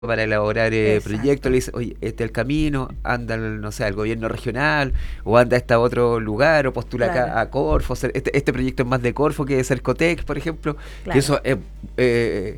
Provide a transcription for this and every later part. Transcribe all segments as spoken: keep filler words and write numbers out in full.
para elaborar eh, proyectos, Exacto. le dice, oye, este es el camino, anda, al, no sé, al gobierno regional, o anda a este otro lugar, o postula Claro, acá a Corfo, cer- este, este proyecto es más de Corfo que de Cercotec, por ejemplo, que claro. eso eh, eh,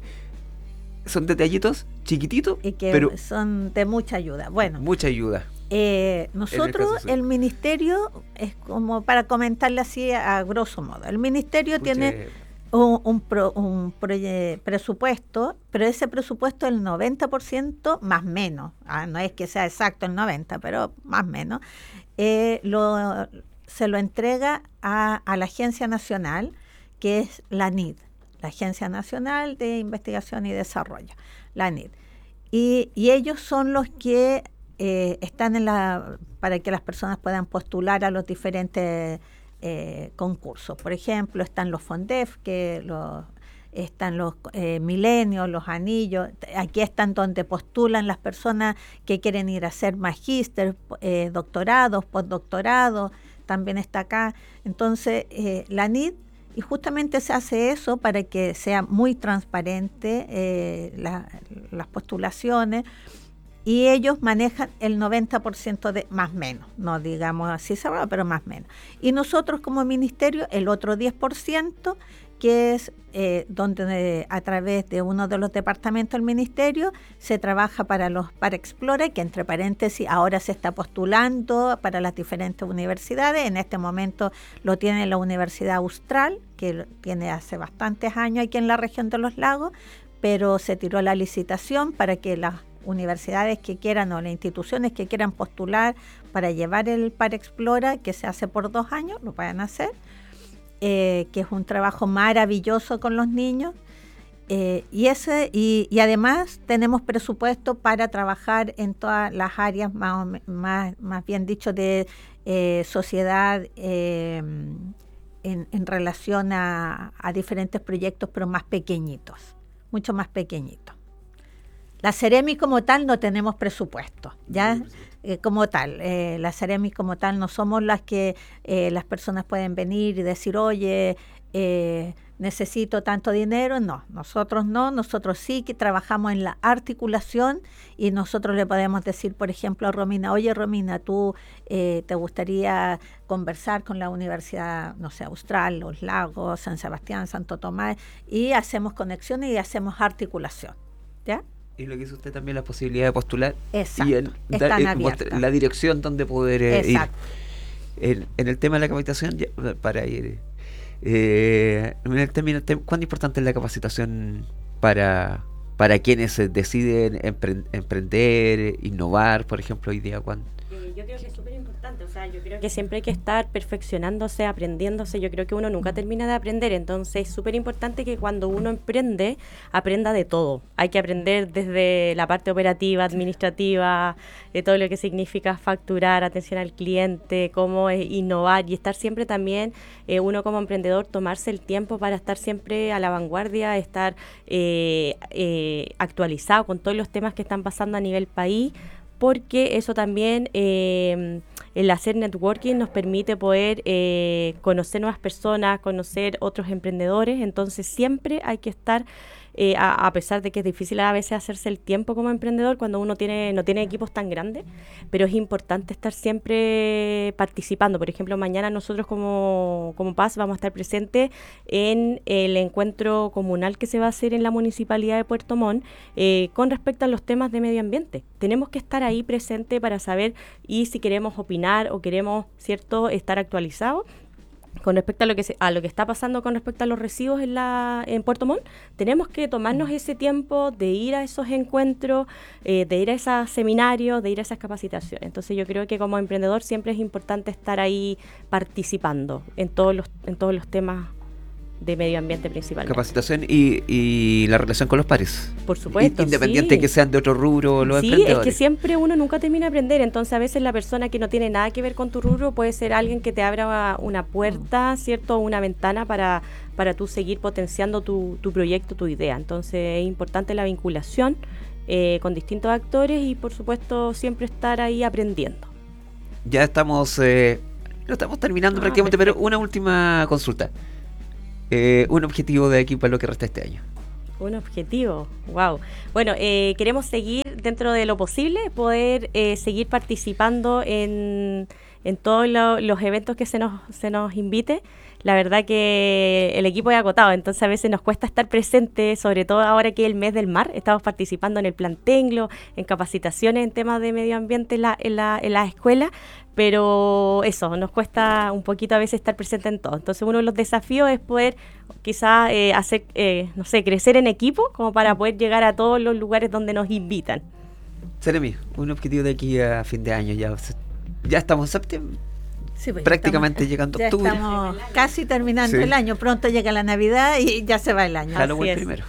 son detallitos chiquititos, Y que pero son de mucha ayuda. Bueno, mucha ayuda eh, en el nosotros, caso suyo. el ministerio, es como para comentarle así a, a grosso modo, el ministerio tiene Puche, un, un, pro- un proye- presupuesto, pero ese presupuesto el noventa por ciento más menos, ah, no es que sea exacto el noventa, pero más menos, eh, lo, se lo entrega a, a la Agencia Nacional, que es la N I D, la Agencia Nacional de Investigación y Desarrollo, la N I D. Y, y ellos son los que eh, están en la, para que las personas puedan postular a los diferentes eh, concursos. Por ejemplo, están los FONDEF, que los, están los eh, milenios, los anillos. Aquí están donde postulan las personas que quieren ir a hacer magíster, eh, doctorados, postdoctorados. También está acá. Entonces, eh, la N I D, y justamente se hace eso para que sea muy transparente eh, la, las postulaciones, y ellos manejan el noventa por ciento de más menos, no digamos así cerrado, pero más menos. Y nosotros como ministerio el otro diez por ciento, que es eh, donde eh, a través de uno de los departamentos del ministerio se trabaja para los para Explora, que entre paréntesis ahora se está postulando para las diferentes universidades. En este momento lo tiene la Universidad Austral, que lo tiene hace bastantes años aquí en la región de los lagos, pero se tiró la licitación para que las universidades que quieran o las instituciones que quieran postular para llevar el Par Explora, que se hace por dos años, lo pueden hacer, eh, que es un trabajo maravilloso con los niños. Eh, y, ese, y, y además tenemos presupuesto para trabajar en todas las áreas, más, más, más bien dicho, de eh, sociedad eh, en, en relación a, a diferentes proyectos, pero más pequeñitos, mucho más pequeñitos. La Ceremi como tal no tenemos presupuesto, no tiene ¿ya? presupuesto. Eh, como tal, eh, la Ceremi como tal no somos las que eh, las personas pueden venir y decir, oye, eh, necesito tanto dinero. No, nosotros no, nosotros sí que trabajamos en la articulación, y nosotros le podemos decir, por ejemplo, a Romina, oye Romina, tú eh, te gustaría conversar con la Universidad, no sé, Austral, Los Lagos, San Sebastián, Santo Tomás, y hacemos conexiones y hacemos articulación, ¿ya? Y lo que hizo usted también, la posibilidad de postular y Exacto, en, dar, están eh, mostrar abiertas. la dirección donde poder eh, ir. Exacto. En, en el tema de la capacitación, ya, para ir, eh, en el término, tem- ¿cuán importante es la capacitación para, para quienes eh, deciden empre- emprender, innovar, por ejemplo, hoy día? ¿Cuán? Eh, yo creo que es súper importante, o sea, yo creo que siempre hay que estar perfeccionándose, aprendiéndose. Yo creo que uno nunca termina de aprender, entonces es súper importante que cuando uno emprende, aprenda de todo. Hay que aprender desde la parte operativa, administrativa, de todo lo que significa facturar, atención al cliente, cómo es innovar, y estar siempre también, eh, uno como emprendedor, tomarse el tiempo para estar siempre a la vanguardia, estar eh, eh, actualizado con todos los temas que están pasando a nivel país, porque eso también, eh, el hacer networking nos permite poder eh, conocer nuevas personas, conocer otros emprendedores. Entonces siempre hay que estar, eh, a, a pesar de que es difícil a veces hacerse el tiempo como emprendedor cuando uno tiene no tiene equipos tan grandes, pero es importante estar siempre participando. Por ejemplo, mañana nosotros como, como Paz vamos a estar presentes en el encuentro comunal que se va a hacer en la Municipalidad de Puerto Montt, eh, con respecto a los temas de medio ambiente. Tenemos que estar ahí presente para saber, y si queremos opinar o queremos, cierto, estar actualizados con respecto a lo que se, a lo que está pasando con respecto a los residuos en la en Puerto Montt. Tenemos que tomarnos ese tiempo de ir a esos encuentros, eh, de ir a esos seminarios, de ir a esas capacitaciones. Entonces yo creo que como emprendedor siempre es importante estar ahí participando en todos los en todos los temas de medio ambiente principalmente. Capacitación y, y la relación con los pares. Por supuesto, Independiente sí. que sean de otro rubro los Sí, emprendedores. es que siempre uno nunca termina de aprender, entonces a veces la persona que no tiene nada que ver con tu rubro puede ser alguien que te abra una puerta, ¿cierto? Una ventana para, para tú seguir potenciando tu, tu proyecto, tu idea. Entonces es importante la vinculación eh, con distintos actores, y por supuesto siempre estar ahí aprendiendo. Ya estamos, eh, lo estamos terminando Ah, prácticamente, perfecto. pero una última consulta. Eh, un objetivo de aquí para lo que resta este año. Un objetivo, wow. Bueno, eh, queremos seguir dentro de lo posible, poder eh, seguir participando en, en todos lo, los eventos que se nos, se nos invite. La verdad que el equipo es agotado, entonces a veces nos cuesta estar presente, sobre todo ahora que es el mes del mar. Estamos participando en el Plan Tenglo, en capacitaciones en temas de medio ambiente en la, en la, en la escuela, pero eso, nos cuesta un poquito a veces estar presente en todo. Entonces uno de los desafíos es poder quizás eh, hacer, eh, no sé, crecer en equipo como para poder llegar a todos los lugares donde nos invitan. Seremi, un objetivo de aquí a fin de año, ya, ya estamos en septiembre. Sí, pues prácticamente estamos, llegando ya octubre. Estamos casi terminando Sí. el año. Pronto llega la Navidad y ya se va el año. Halloween es. primero.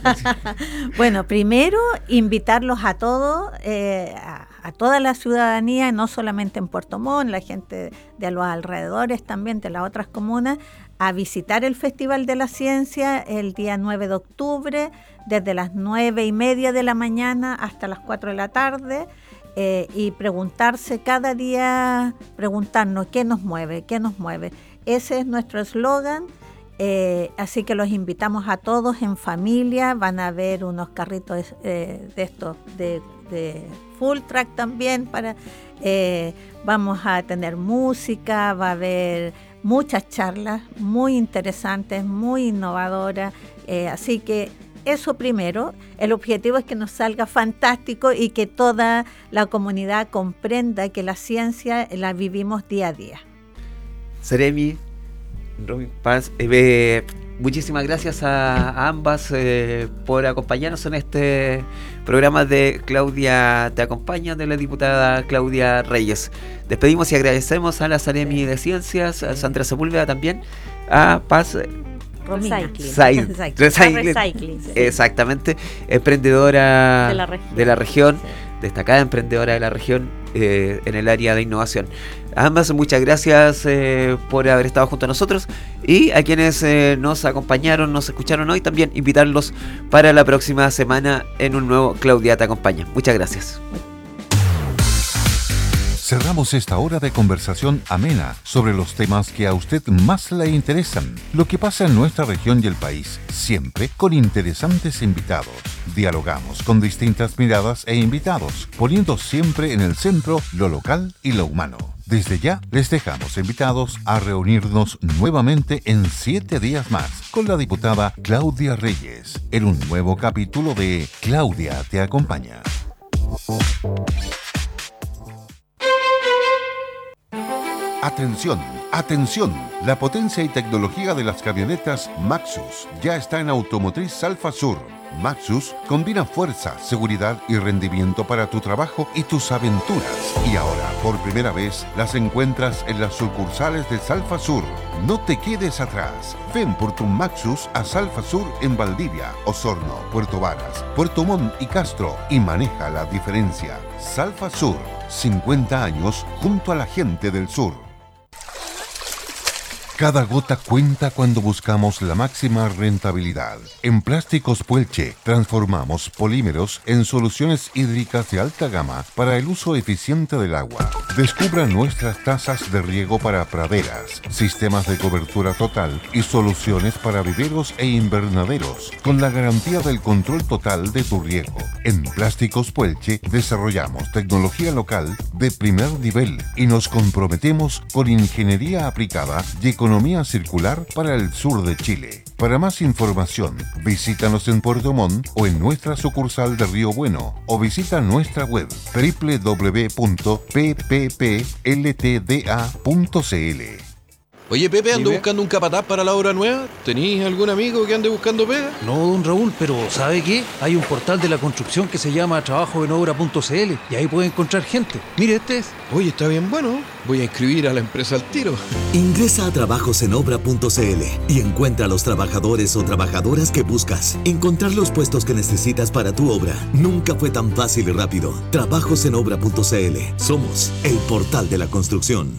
Bueno, primero invitarlos a todos, eh, a, a toda la ciudadanía, no solamente en Puerto Montt, la gente de los alrededores también, de las otras comunas, a visitar el Festival de la Ciencia el día nueve de octubre, desde las nueve y media de la mañana hasta las cuatro de la tarde. Eh, y preguntarse cada día, preguntarnos qué nos mueve, qué nos mueve. Ese es nuestro eslogan, eh, así que los invitamos a todos en familia. Van a ver unos carritos eh, de estos de, de full track también. Para, eh, vamos a tener música, va a haber muchas charlas muy interesantes, muy innovadoras, eh, así que eso primero. El objetivo es que nos salga fantástico y que toda la comunidad comprenda que la ciencia la vivimos día a día. Seremi, Robin Paz, eh, muchísimas gracias a, a ambas eh, por acompañarnos en este programa de Claudia Te Acompaña, de la diputada Claudia Reyes. Despedimos y agradecemos a la Seremi de Ciencias, a Sandra Sepúlveda también, a Paz Recycling. Sai- Recycling. Recycling. Recycling, sí. Exactamente, emprendedora De la región. de la región, Sí. destacada emprendedora de la región eh, en el área de innovación. A ambas, muchas gracias eh, por haber estado junto a nosotros, y a quienes eh, nos acompañaron, nos escucharon hoy, también invitarlos para la próxima semana en un nuevo Claudia Te Acompaña. Muchas gracias. Cerramos esta hora de conversación amena sobre los temas que a usted más le interesan, lo que pasa en nuestra región y el país, siempre con interesantes invitados. Dialogamos con distintas miradas e invitados, poniendo siempre en el centro lo local y lo humano. Desde ya les dejamos invitados a reunirnos nuevamente en siete días más con la diputada Claudia Reyes en un nuevo capítulo de Claudia Te Acompaña. Atención, atención, la potencia y tecnología de las camionetas Maxus ya está en Automotriz Alfa Sur. Maxus combina fuerza, seguridad y rendimiento para tu trabajo y tus aventuras. Y ahora, por primera vez, las encuentras en las sucursales de Salfa Sur. No te quedes atrás. Ven por tu Maxus a Salfa Sur en Valdivia, Osorno, Puerto Varas, Puerto Montt y Castro y maneja la diferencia. Salfa Sur, cincuenta años junto a la gente del sur. Cada gota cuenta cuando buscamos la máxima rentabilidad. En Plásticos Puelche transformamos polímeros en soluciones hídricas de alta gama para el uso eficiente del agua. Descubra nuestras tazas de riego para praderas, sistemas de cobertura total y soluciones para viveros e invernaderos, con la garantía del control total de tu riego. En Plásticos Puelche desarrollamos tecnología local de primer nivel y nos comprometemos con ingeniería aplicada y economía Economía circular para el sur de Chile. Para más información, visítanos en Puerto Montt o en nuestra sucursal de Río Bueno, o visita nuestra web doble u doble u doble u punto p p p l t d a punto c l. Oye, Pepe, ando Dime. buscando un capataz para la obra nueva. ¿Tenís algún amigo que ande buscando pega? No, don Raúl, pero ¿sabe qué? Hay un portal de la construcción que se llama trabajo en obra punto c l y ahí puede encontrar gente. Mire, este es. Oye, está bien bueno. Voy a inscribir a la empresa al tiro. Ingresa a trabajos en obra punto c l y encuentra a los trabajadores o trabajadoras que buscas. Encontrar los puestos que necesitas para tu obra nunca fue tan fácil y rápido. trabajos en obra punto c l. Somos el portal de la construcción.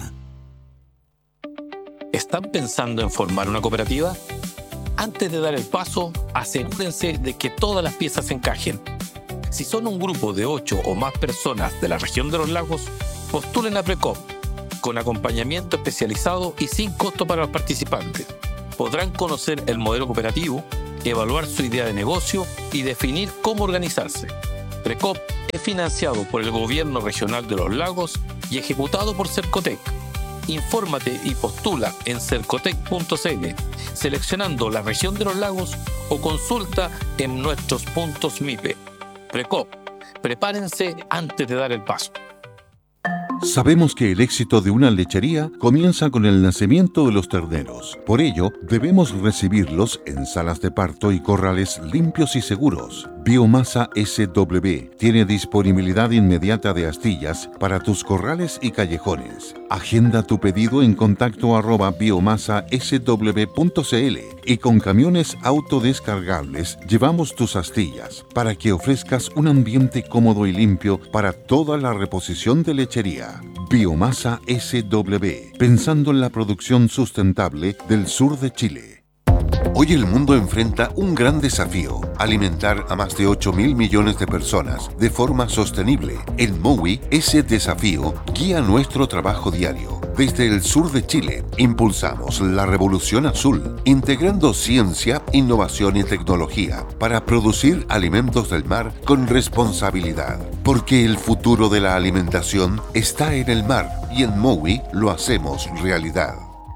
¿Están pensando en formar una cooperativa? Antes de dar el paso, asegúrense de que todas las piezas encajen. Si son un grupo de ocho o más personas de la región de los lagos, postulen a Precom, con acompañamiento especializado y sin costo para los participantes. Podrán conocer el modelo cooperativo evaluar su idea de negocio y definir cómo organizarse. Precop es financiado por el Gobierno Regional de los Lagos y ejecutado por Cercotec. Infórmate y postula en cercotec punto cl, seleccionando la región de los lagos o consulta en nuestros puntos M I P E. Precop, prepárense antes de dar el paso. Sabemos que el éxito de una lechería comienza con el nacimiento de los terneros. Por ello, debemos recibirlos en salas de parto y corrales limpios y seguros. Biomasa S W tiene disponibilidad inmediata de astillas para tus corrales y callejones. Agenda tu pedido en contacto arroba biomasa s w punto c l y con camiones autodescargables llevamos tus astillas para que ofrezcas un ambiente cómodo y limpio para toda la reposición de lechería. Biomasa S W, pensando en la producción sustentable del sur de Chile. Hoy el mundo enfrenta un gran desafío: alimentar a más de ocho mil millones de personas de forma sostenible. En Mowi, ese desafío guía nuestro trabajo diario. Desde el sur de Chile, impulsamos la revolución azul, integrando ciencia, innovación y tecnología para producir alimentos del mar con responsabilidad. Porque el futuro de la alimentación está en el mar y en Mowi lo hacemos realidad.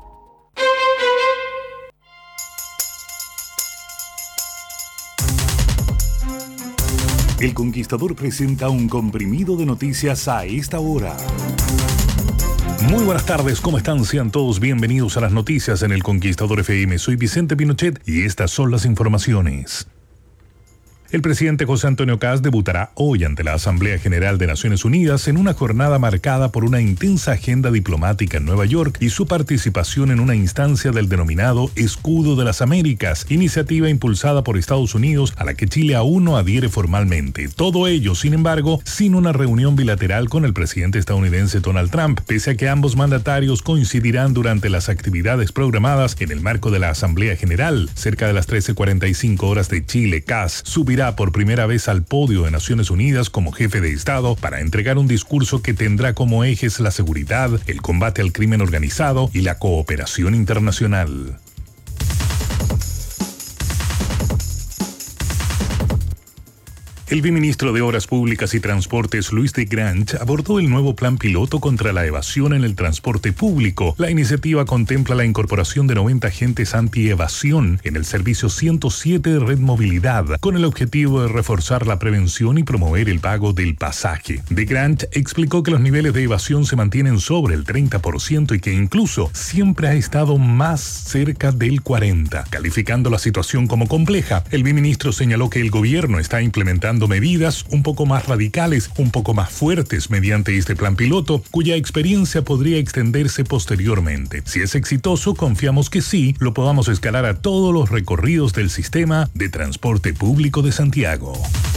El Conquistador presenta un comprimido de noticias a esta hora. Muy buenas tardes, ¿cómo están? Sean todos bienvenidos a las noticias en El Conquistador F M. Soy Vicente Pinochet y estas son las informaciones. El presidente José Antonio Kast debutará hoy ante la Asamblea General de Naciones Unidas en una jornada marcada por una intensa agenda diplomática en Nueva York y su participación en una instancia del denominado Escudo de las Américas, iniciativa impulsada por Estados Unidos a la que Chile aún no adhiere formalmente. Todo ello, sin embargo, sin una reunión bilateral con el presidente estadounidense Donald Trump, pese a que ambos mandatarios coincidirán durante las actividades programadas en el marco de la Asamblea General. Cerca de las trece cuarenta y cinco horas de Chile, Kast subirá por primera vez al podio de Naciones Unidas como jefe de Estado para entregar un discurso que tendrá como ejes la seguridad, el combate al crimen organizado y la cooperación internacional. El viceministro de Obras Públicas y Transportes, Luis de Grange, abordó el nuevo plan piloto contra la evasión en el transporte público. La iniciativa contempla la incorporación de noventa agentes anti-evasión en el servicio ciento siete de Red Movilidad, con el objetivo de reforzar la prevención y promover el pago del pasaje. De Grange explicó que los niveles de evasión se mantienen sobre el treinta por ciento y que incluso siempre ha estado más cerca del cuarenta por ciento. Calificando la situación como compleja, el viceministro señaló que el gobierno está implementando medidas un poco más radicales, un poco más fuertes mediante este plan piloto, cuya experiencia podría extenderse posteriormente. Si es exitoso, confiamos que sí, lo podamos escalar a todos los recorridos del sistema de transporte público de Santiago.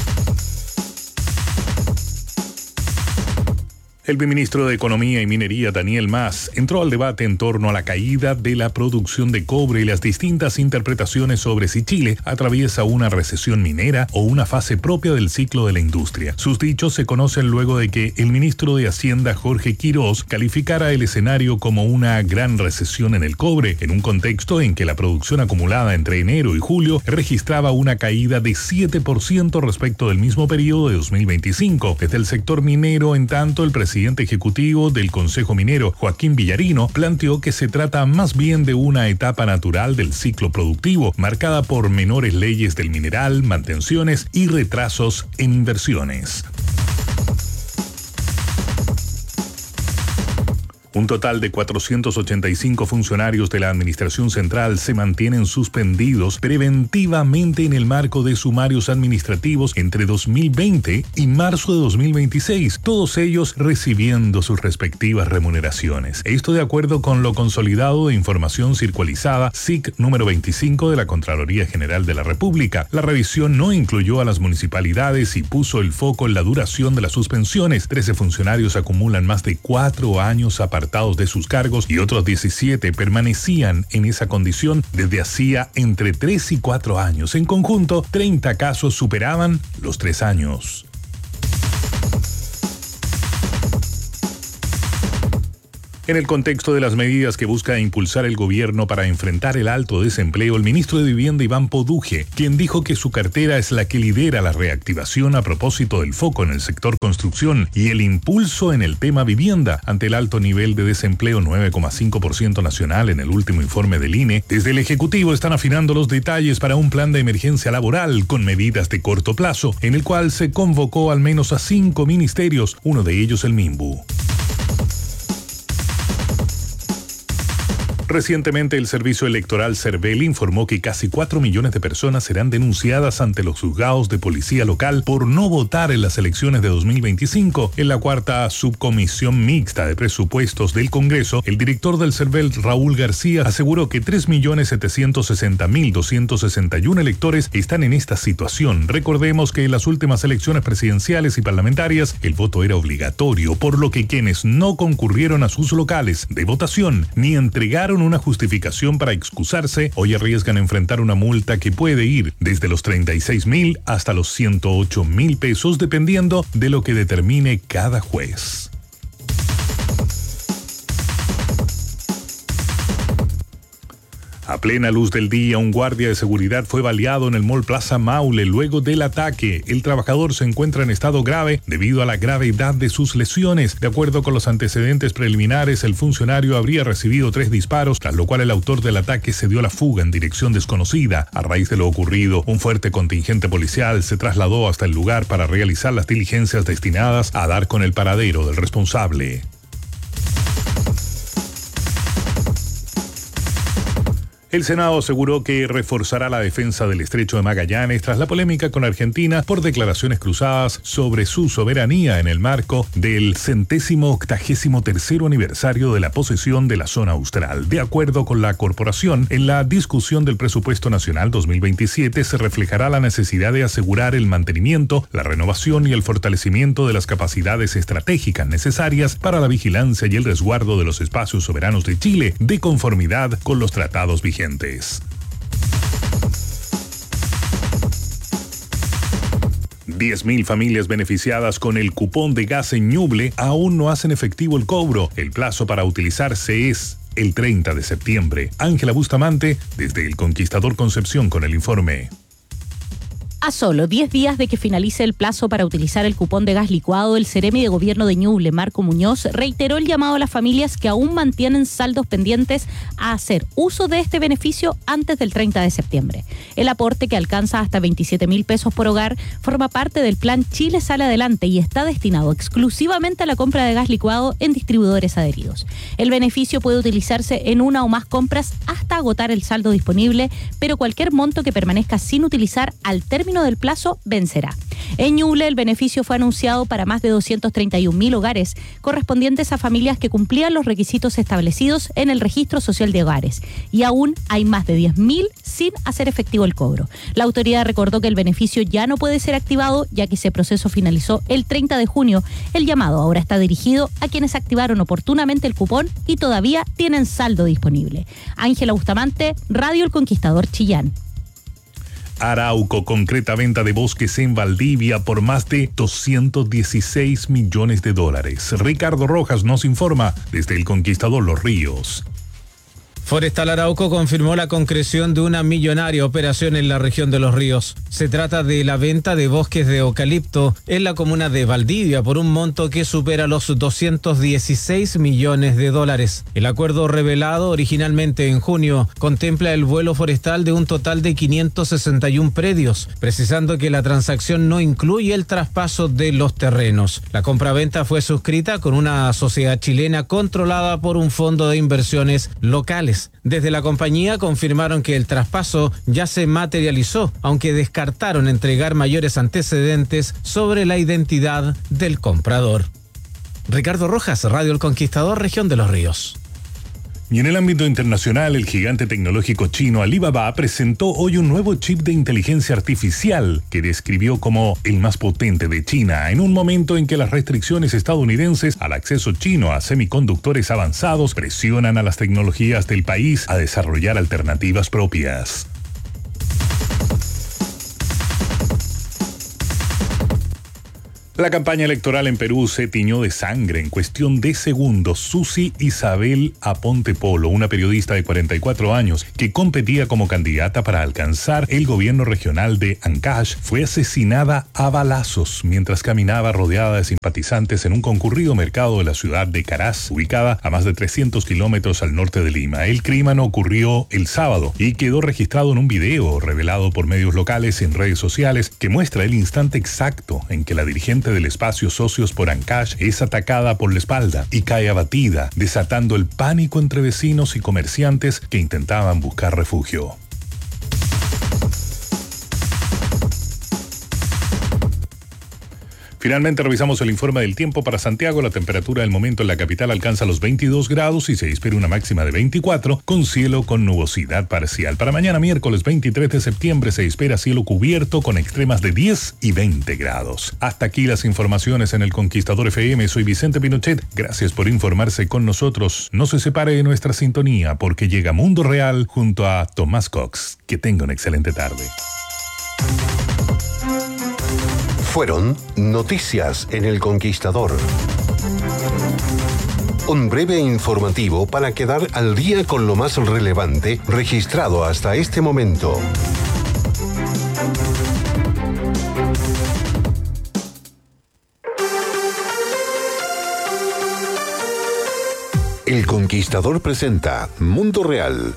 El viceministro de Economía y Minería, Daniel Mas, entró al debate en torno a la caída de la producción de cobre y las distintas interpretaciones sobre si Chile atraviesa una recesión minera o una fase propia del ciclo de la industria. Sus dichos se conocen luego de que el ministro de Hacienda, Jorge Quirós, calificara el escenario como una gran recesión en el cobre, en un contexto en que la producción acumulada entre enero y julio registraba una caída de siete por ciento respecto del mismo periodo de dos mil veinticinco. Desde el sector minero, en tanto, el presidente presidente ejecutivo del Consejo Minero, Joaquín Villarino, planteó que se trata más bien de una etapa natural del ciclo productivo, marcada por menores leyes del mineral, mantenciones y retrasos en inversiones. Un total de cuatrocientos ochenta y cinco funcionarios de la Administración Central se mantienen suspendidos preventivamente en el marco de sumarios administrativos entre dos mil veinte y marzo de dos mil veintiséis, todos ellos recibiendo sus respectivas remuneraciones. Esto de acuerdo con lo consolidado de información circularizada S I C número veinticinco de la Contraloría General de la República. La revisión no incluyó a las municipalidades y puso el foco en la duración de las suspensiones. trece funcionarios acumulan más de cuatro años apartados de sus cargos y otros diecisiete permanecían en esa condición desde hacía entre tres y cuatro años. En conjunto, treinta casos superaban los tres años. En el contexto de las medidas que busca impulsar el gobierno para enfrentar el alto desempleo, el ministro de Vivienda Iván Poduje, quien dijo que su cartera es la que lidera la reactivación a propósito del foco en el sector construcción y el impulso en el tema vivienda ante el alto nivel de desempleo nueve coma cinco por ciento nacional en el último informe del I N E, desde el Ejecutivo están afinando los detalles para un plan de emergencia laboral con medidas de corto plazo, en el cual se convocó al menos a cinco ministerios, uno de ellos el MIMBU. Recientemente el Servicio Electoral CERVEL informó que casi cuatro millones de personas serán denunciadas ante los juzgados de policía local por no votar en las elecciones de dos mil veinticinco. En la cuarta subcomisión mixta de presupuestos del Congreso, el director del CERVEL, Raúl García, aseguró que tres millones setecientos sesenta mil doscientos sesenta y uno electores están en esta situación. Recordemos que en las últimas elecciones presidenciales y parlamentarias el voto era obligatorio, por lo que quienes no concurrieron a sus locales de votación ni entregaron una justificación para excusarse, hoy arriesgan a enfrentar una multa que puede ir desde los treinta y seis mil hasta los ciento ocho mil pesos, dependiendo de lo que determine cada juez. A plena luz del día, un guardia de seguridad fue baleado en el Mall Plaza Maule luego del ataque. El trabajador se encuentra en estado grave debido a la gravedad de sus lesiones. De acuerdo con los antecedentes preliminares, el funcionario habría recibido tres disparos, tras lo cual el autor del ataque se dio a la fuga en dirección desconocida. A raíz de lo ocurrido, un fuerte contingente policial se trasladó hasta el lugar para realizar las diligencias destinadas a dar con el paradero del responsable. El Senado aseguró que reforzará la defensa del Estrecho de Magallanes tras la polémica con Argentina por declaraciones cruzadas sobre su soberanía en el marco del centésimo octagésimo tercero aniversario de la posesión de la zona austral. De acuerdo con la corporación, en la discusión del presupuesto nacional dos mil veintisiete se reflejará la necesidad de asegurar el mantenimiento, la renovación y el fortalecimiento de las capacidades estratégicas necesarias para la vigilancia y el resguardo de los espacios soberanos de Chile, de conformidad con los tratados vigentes. diez mil familias beneficiadas con el cupón de gas en Ñuble aún no hacen efectivo el cobro. El plazo para utilizarse es el treinta de septiembre. Ángela Bustamante, desde El Conquistador Concepción, con el informe. A solo diez días de que finalice el plazo para utilizar el cupón de gas licuado, el Seremi de Gobierno de Ñuble, Marco Muñoz, reiteró el llamado a las familias que aún mantienen saldos pendientes a hacer uso de este beneficio antes del treinta de septiembre. El aporte, que alcanza hasta veintisiete mil pesos por hogar, forma parte del plan Chile Sale Adelante y está destinado exclusivamente a la compra de gas licuado en distribuidores adheridos. El beneficio puede utilizarse en una o más compras hasta agotar el saldo disponible, pero cualquier monto que permanezca sin utilizar al término del plazo vencerá. En Ñuble, el beneficio fue anunciado para más de doscientos treinta y un mil hogares, correspondientes a familias que cumplían los requisitos establecidos en el Registro Social de Hogares, y aún hay más de diez mil sin hacer efectivo el cobro. La autoridad recordó que el beneficio ya no puede ser activado, ya que ese proceso finalizó el treinta de junio. El llamado ahora está dirigido a quienes activaron oportunamente el cupón y todavía tienen saldo disponible. Ángela Bustamante, Radio El Conquistador, Chillán. Arauco concreta venta de bosques en Valdivia por más de doscientos dieciséis millones de dólares. Ricardo Rojas nos informa desde El Conquistador Los Ríos. Forestal Arauco confirmó la concreción de una millonaria operación en la región de Los Ríos. Se trata de la venta de bosques de eucalipto en la comuna de Valdivia por un monto que supera los doscientos dieciséis millones de dólares. El acuerdo revelado originalmente en junio contempla el vuelo forestal de un total de quinientos sesenta y uno predios, precisando que la transacción no incluye el traspaso de los terrenos. La compraventa fue suscrita con una sociedad chilena controlada por un fondo de inversiones locales. Desde la compañía confirmaron que el traspaso ya se materializó, aunque descartaron entregar mayores antecedentes sobre la identidad del comprador. Ricardo Rojas, Radio El Conquistador, Región de Los Ríos. Y en el ámbito internacional, el gigante tecnológico chino Alibaba presentó hoy un nuevo chip de inteligencia artificial que describió como el más potente de China, en un momento en que las restricciones estadounidenses al acceso chino a semiconductores avanzados presionan a las tecnologías del país a desarrollar alternativas propias. La campaña electoral en Perú se tiñó de sangre en cuestión de segundos. Susi Isabel Aponte Polo, una periodista de cuarenta y cuatro años que competía como candidata para alcanzar el gobierno regional de Ancash, fue asesinada a balazos mientras caminaba rodeada de simpatizantes en un concurrido mercado de la ciudad de Caraz, ubicada a más de trescientos kilómetros al norte de Lima. El crimen ocurrió el sábado y quedó registrado en un video revelado por medios locales en redes sociales que muestra el instante exacto en que la dirigente del espacio Socios por Ancash es atacada por la espalda y cae abatida, desatando el pánico entre vecinos y comerciantes que intentaban buscar refugio. Finalmente revisamos el informe del tiempo para Santiago. La temperatura del momento en la capital alcanza los veintidós grados y se espera una máxima de veinticuatro, con cielo con nubosidad parcial. Para mañana miércoles veintitrés de septiembre se espera cielo cubierto con extremas de diez y veinte grados. Hasta aquí las informaciones en El Conquistador F M. Soy Vicente Pinochet. Gracias por informarse con nosotros. No se separe de nuestra sintonía porque llega Mundo Real junto a Tomás Cox. Que tenga una excelente tarde. Fueron noticias en El Conquistador. Un breve informativo para quedar al día con lo más relevante registrado hasta este momento. El Conquistador presenta Mundo Real.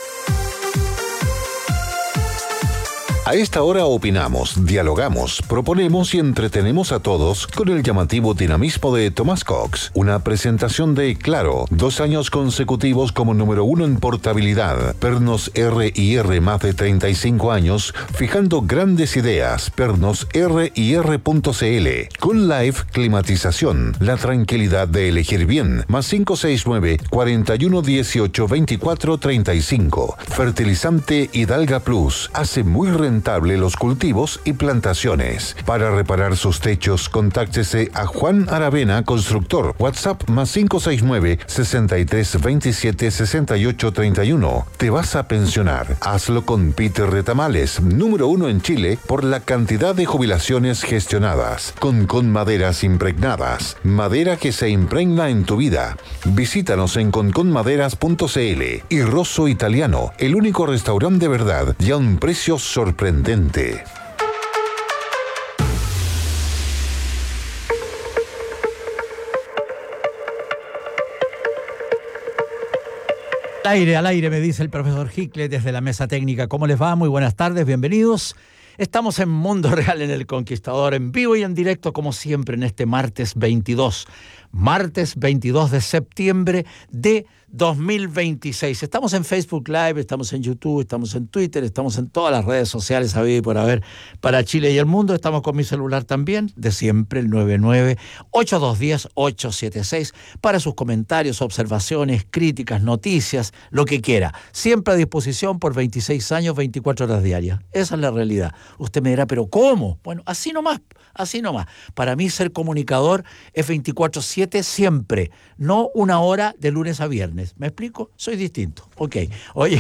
A esta hora opinamos, dialogamos, proponemos y entretenemos a todos con el llamativo dinamismo de Tomás Cox. Una presentación de Claro, dos años consecutivos como número uno en portabilidad. Pernos R y R, más de treinta y cinco años, fijando grandes ideas. Pernos R y R punto C L. Con Live Climatización, la tranquilidad de elegir bien. Más cinco seis nueve, cuarenta y uno dieciocho veinticuatro treinta y cinco. Fertilizante Hidalga Plus. Hace muy rentable los cultivos y plantaciones. Para reparar sus techos, contáctese a Juan Aravena, constructor. WhatsApp más cinco seis nueve, sesenta y tres veintisiete sesenta y ocho treinta y uno. ¿Te vas a pensionar? Hazlo con Peter Retamales, número uno en Chile por la cantidad de jubilaciones gestionadas. Con con maderas impregnadas. Madera que se impregna en tu vida. Visítanos en conconmaderas punto c l. Y Rosso Italiano, el único restaurante de verdad y a un precio sorprendente. Al aire, al aire, me dice el profesor Hickle desde la mesa técnica. ¿Cómo les va? Muy buenas tardes, bienvenidos. Estamos en Mundo Real en El Conquistador, en vivo y en directo, como siempre, en este martes veintidós. Martes veintidós de septiembre de dos mil veintiséis. Estamos en Facebook Live, estamos en YouTube, estamos en Twitter, estamos en todas las redes sociales habidas y por haber para Chile y el mundo. Estamos con mi celular también, de siempre, el nueve nueve, ocho dos uno cero, ocho siete seis, para sus comentarios, observaciones, críticas, noticias, lo que quiera. Siempre a disposición por veintiséis años, veinticuatro horas diarias. Esa es la realidad. Usted me dirá, ¿pero cómo? Bueno, así nomás, así nomás. Para mí ser comunicador es veinticuatro siete siempre, no una hora de lunes a viernes. ¿Me explico? Soy distinto. Ok. Oye,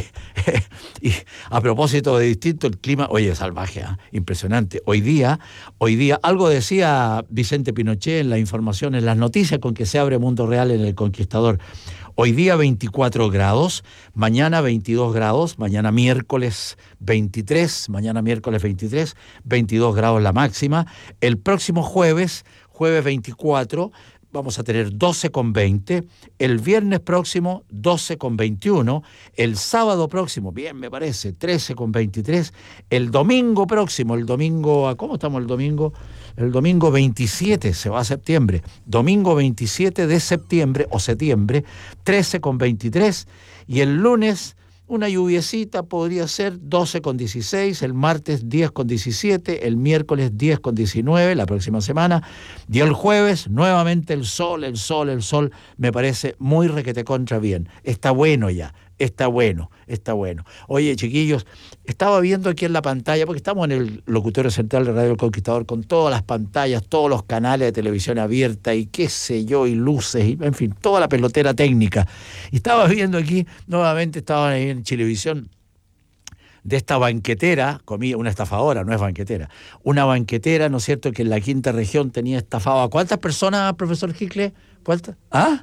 y a propósito de distinto, el clima, oye, salvaje, ¿eh? Impresionante. Hoy día, hoy día, algo decía Vicente Pinochet en la información, en las noticias con que se abre Mundo Real en El Conquistador. Hoy día veinticuatro grados, mañana veintidós grados, mañana miércoles veintitrés, mañana miércoles veintitrés, veintidós grados la máxima. El próximo jueves, jueves veinticuatro, vamos a tener doce con veinte, el viernes próximo doce con veintiuno, el sábado próximo, bien me parece, trece con veintitrés, el domingo próximo, el domingo, ¿cómo estamos el domingo? El domingo veintisiete, se va a septiembre, domingo veintisiete de septiembre o septiembre, trece con veintitrés, y el lunes una lluviecita podría ser doce con dieciséis, el martes diez con diecisiete, el miércoles diez con diecinueve, la próxima semana, y el jueves nuevamente el sol, el sol, el sol, me parece muy requete contra bien. Está bueno ya, está bueno, está bueno. Oye, chiquillos, estaba viendo aquí en la pantalla, porque estamos en el locutorio central de Radio El Conquistador con todas las pantallas, todos los canales de televisión abierta y qué sé yo, y luces, y en fin, toda la pelotera técnica. Y estaba viendo aquí, nuevamente estaba ahí en Chilevisión, de esta banquetera, comía una estafadora, no es banquetera, una banquetera, ¿no es cierto?, que en la quinta región tenía estafado a ¿cuántas personas, profesor Hicle? ¿Cuántas? ¿Ah?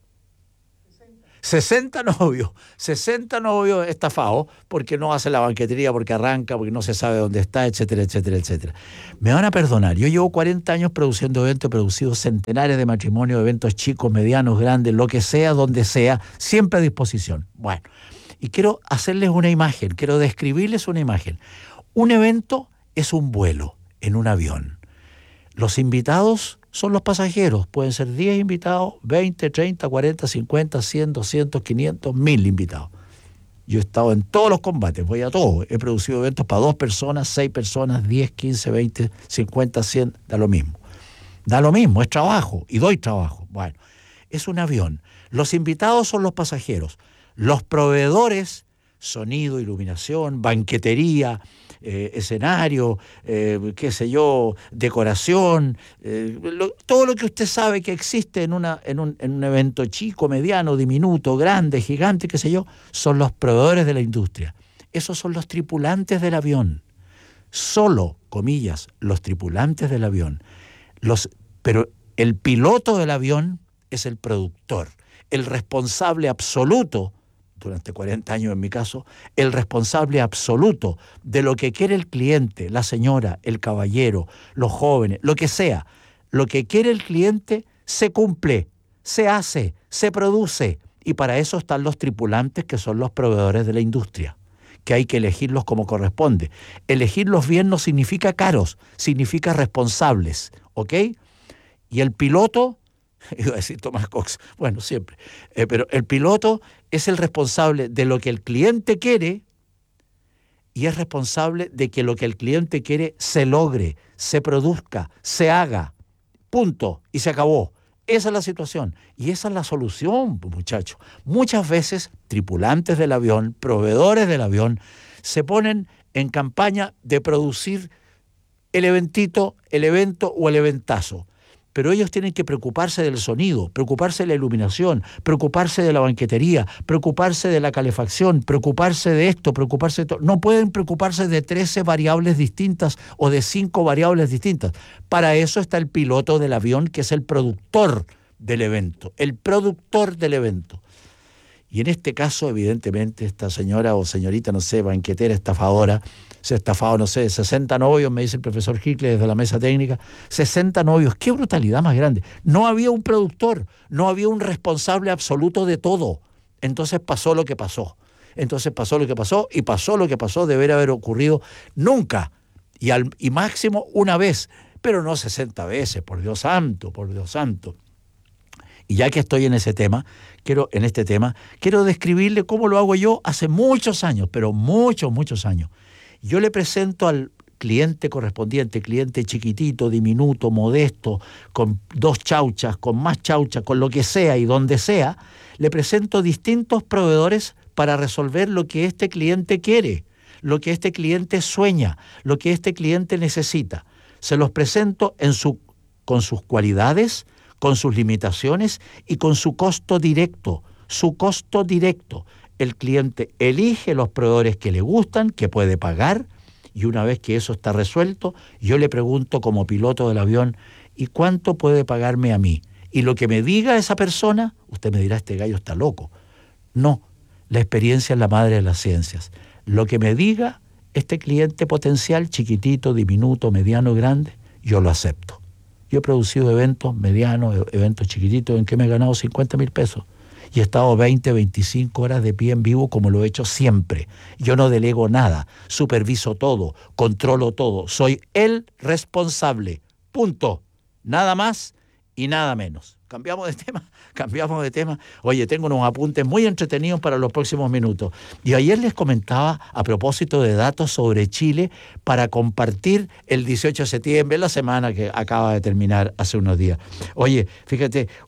sesenta novios, sesenta novios estafados porque no hace la banquetería, porque arranca, porque no se sabe dónde está, etcétera, etcétera, etcétera. Me van a perdonar, yo llevo cuarenta años produciendo eventos, he producido centenares de matrimonios, eventos chicos, medianos, grandes, lo que sea, donde sea, siempre a disposición. Bueno, y quiero hacerles una imagen, quiero describirles una imagen. Un evento es un vuelo en un avión. Los invitados son los pasajeros, pueden ser diez invitados, veinte, treinta, cuarenta, cincuenta, cien, doscientos, quinientos, mil invitados. Yo he estado en todos los combates, voy a todos. He producido eventos para dos personas, seis personas, diez, quince, veinte, cincuenta, cien, da lo mismo. Da lo mismo, es trabajo y doy trabajo. Bueno, es un avión. Los invitados son los pasajeros. Los proveedores, sonido, iluminación, banquetería, eh, escenario, eh, qué sé yo, decoración, eh, lo, todo lo que usted sabe que existe en, una, en, un, en un evento chico, mediano, diminuto, grande, gigante, qué sé yo, son los proveedores de la industria. Esos son los tripulantes del avión. Solo, comillas, los tripulantes del avión. Los, pero el piloto del avión es el productor, el responsable absoluto, durante cuarenta años en mi caso, el responsable absoluto de lo que quiere el cliente, la señora, el caballero, los jóvenes, lo que sea. Lo que quiere el cliente se cumple, se hace, se produce, y para eso están los tripulantes, que son los proveedores de la industria, que hay que elegirlos como corresponde. Elegirlos bien no significa caros, significa responsables, ¿ok? Y el piloto, iba a decir Thomas Cox, bueno, siempre, eh, pero el piloto es el responsable de lo que el cliente quiere y es responsable de que lo que el cliente quiere se logre, se produzca, se haga, punto, y se acabó. Esa es la situación y esa es la solución, muchachos. Muchas veces tripulantes del avión, proveedores del avión, se ponen en campaña de producir el eventito, el evento o el eventazo. Pero ellos tienen que preocuparse del sonido, preocuparse de la iluminación, preocuparse de la banquetería, preocuparse de la calefacción, preocuparse de esto, preocuparse de todo. No pueden preocuparse de trece variables distintas o de cinco variables distintas. Para eso está el piloto del avión, que es el productor del evento, el productor del evento. Y en este caso, evidentemente, esta señora o señorita, no sé, banquetera, estafadora, se ha estafado, no sé, sesenta novios, me dice el profesor Hicle desde la mesa técnica, sesenta novios, qué brutalidad más grande. No había un productor, no había un responsable absoluto de todo. Entonces pasó lo que pasó. Entonces pasó lo que pasó y pasó lo que pasó, debería haber ocurrido nunca y, al, y máximo una vez, pero no sesenta veces, por Dios santo, por Dios santo. Y ya que estoy en ese tema, quiero, en este tema, quiero describirle cómo lo hago yo hace muchos años, pero muchos, muchos años. Yo le presento al cliente correspondiente, cliente chiquitito, diminuto, modesto, con dos chauchas, con más chauchas, con lo que sea y donde sea, le presento distintos proveedores para resolver lo que este cliente quiere, lo que este cliente sueña, lo que este cliente necesita. Se los presento en su, con sus cualidades, con sus limitaciones y con su costo directo, su costo directo. El cliente elige los proveedores que le gustan, que puede pagar, y una vez que eso está resuelto, yo le pregunto como piloto del avión, ¿y cuánto puede pagarme a mí? Y lo que me diga esa persona, usted me dirá, este gallo está loco. No, la experiencia es la madre de las ciencias. Lo que me diga este cliente potencial, chiquitito, diminuto, mediano, grande, yo lo acepto. Yo he producido eventos medianos, eventos chiquititos, en que me he ganado cincuenta mil pesos. Y he estado veinte, veinticinco horas de pie en vivo como lo he hecho siempre. Yo no delego nada, superviso todo, controlo todo. Soy el responsable. Punto. Nada más y nada menos. Cambiamos de tema, cambiamos de tema. Oye, tengo unos apuntes muy entretenidos para los próximos minutos. Y ayer les comentaba, a propósito de datos sobre Chile, para compartir el dieciocho de septiembre, la semana que acaba de terminar hace unos días. Oye, fíjate,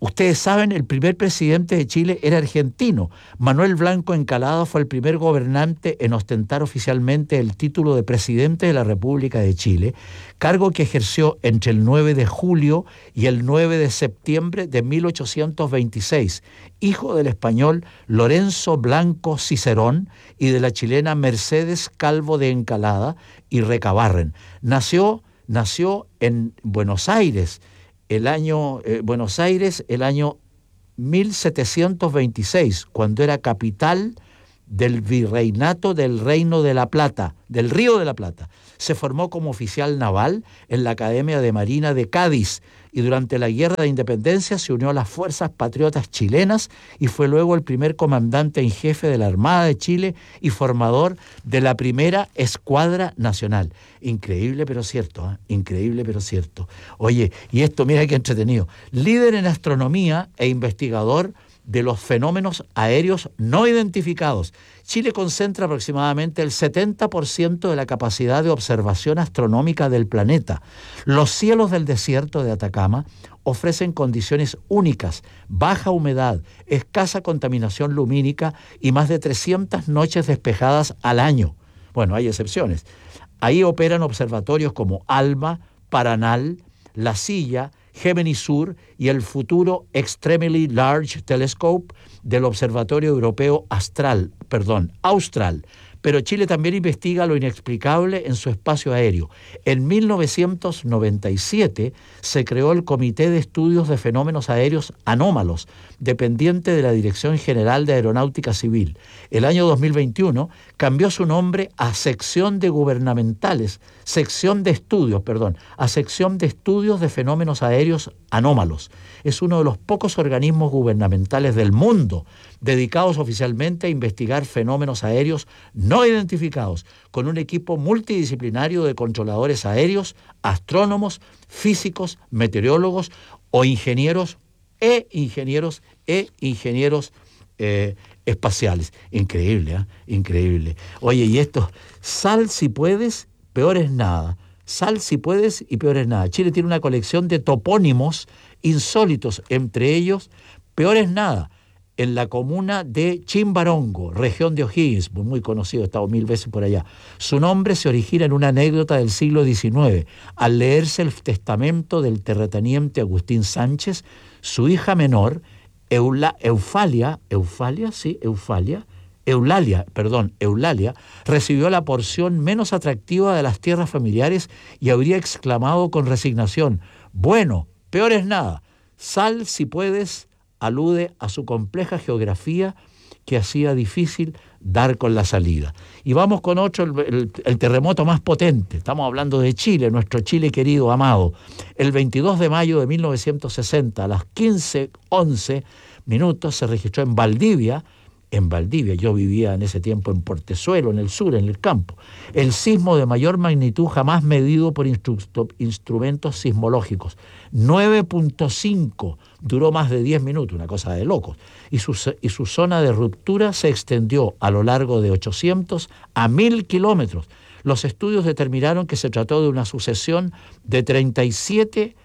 Ustedes saben, el primer presidente de Chile era argentino. Manuel Blanco Encalada fue el primer gobernante en ostentar oficialmente el título de presidente de la República de Chile, cargo que ejerció entre el nueve de julio y el nueve de septiembre de mil ochocientos veintiséis, hijo del español Lorenzo Blanco Cicerón y de la chilena Mercedes Calvo de Encalada y Recabarren. Nació, nació en Buenos Aires, el año eh, Buenos Aires, el año mil setecientos veintiséis, cuando era capital del virreinato del Reino de la Plata, del Río de la Plata. Se formó como oficial naval en la Academia de Marina de Cádiz y durante la Guerra de Independencia se unió a las Fuerzas Patriotas Chilenas y fue luego el primer comandante en jefe de la Armada de Chile y formador de la primera Escuadra Nacional. Increíble pero cierto, ¿eh? Increíble pero cierto. Oye, y esto mira qué entretenido. Líder en astronomía e investigador de los fenómenos aéreos no identificados. Chile concentra aproximadamente el setenta por ciento de la capacidad de observación astronómica del planeta. Los cielos del desierto de Atacama ofrecen condiciones únicas, baja humedad, escasa contaminación lumínica y más de trescientas noches despejadas al año. Bueno, hay excepciones. Ahí operan observatorios como ALMA, Paranal, La Silla, Gemini Sur y el futuro Extremely Large Telescope del Observatorio Europeo Astral, perdón, Austral. Pero Chile también investiga lo inexplicable en su espacio aéreo. En mil novecientos noventa y siete se creó el Comité de Estudios de Fenómenos Aéreos Anómalos, dependiente de la Dirección General de Aeronáutica Civil. El año dos mil veintiuno cambió su nombre a Sección de Gubernamentales, Sección de Estudios, perdón, a Sección de Estudios de Fenómenos Aéreos Anómalos. Es uno de los pocos organismos gubernamentales del mundo dedicados oficialmente a investigar fenómenos aéreos no identificados, con un equipo multidisciplinario de controladores aéreos, astrónomos, físicos, meteorólogos o ingenieros e ingenieros e ingenieros eh, espaciales. Increíble, ¿eh? Increíble. Oye, y esto, sal si puedes, peor es nada. Sal si puedes y peor es nada. Chile tiene una colección de topónimos insólitos, entre ellos, peor es nada, en la comuna de Chimbarongo, región de O'Higgins, muy conocido, he estado mil veces por allá. Su nombre se origina en una anécdota del siglo diecinueve. Al leerse el testamento del terrateniente Agustín Sánchez, su hija menor, Eula, Eufalia, Eufalia, sí, Eufalia, Eulalia, perdón, Eulalia, recibió la porción menos atractiva de las tierras familiares y habría exclamado con resignación: bueno, peor es nada, sal si puedes. Alude a su compleja geografía que hacía difícil dar con la salida. Y vamos con otro, el, el, el terremoto más potente. Estamos hablando de Chile, nuestro Chile querido, amado. El veintidós de mayo de mil novecientos sesenta, a las quince once minutos, se registró en Valdivia, en Valdivia, yo vivía en ese tiempo en Portezuelo, en el sur, en el campo, el sismo de mayor magnitud jamás medido por instru- instrumentos sismológicos. nueve punto cinco, duró más de diez minutos, una cosa de locos, y su, y su zona de ruptura se extendió a lo largo de ochocientos a mil kilómetros. Los estudios determinaron que se trató de una sucesión de treinta y siete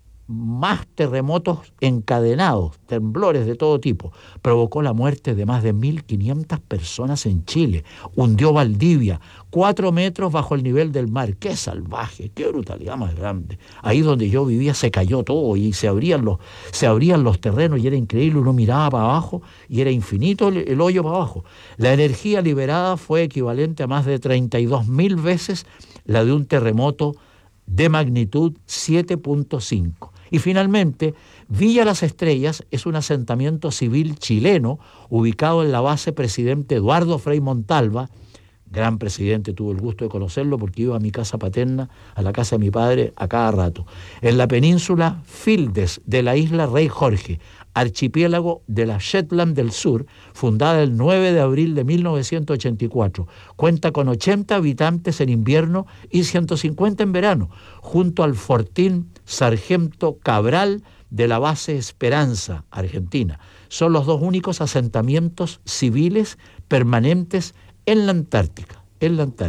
más terremotos encadenados, temblores de todo tipo. Provocó la muerte de más de mil quinientas personas en Chile. Hundió Valdivia, cuatro metros bajo el nivel del mar. ¡Qué salvaje! ¡Qué brutalidad más grande! Ahí donde yo vivía se cayó todo y se abrían los, se abrían los terrenos y era increíble. Uno miraba para abajo y era infinito el, el hoyo para abajo. La energía liberada fue equivalente a más de treinta y dos mil veces la de un terremoto de magnitud siete punto cinco. Y finalmente, Villa Las Estrellas es un asentamiento civil chileno ubicado en la base Presidente Eduardo Frei Montalva. Gran presidente, tuve el gusto de conocerlo porque iba a mi casa paterna, a la casa de mi padre, a cada rato. En la península Fildes de la isla Rey Jorge, archipiélago de la Shetland del Sur, fundada el nueve de abril de mil novecientos ochenta y cuatro. Cuenta con ochenta habitantes en invierno y ciento cincuenta en verano, junto al Fortín Sargento Cabral de la base Esperanza, Argentina. Son los dos únicos asentamientos civiles permanentes en la Antártica, en la Antártica.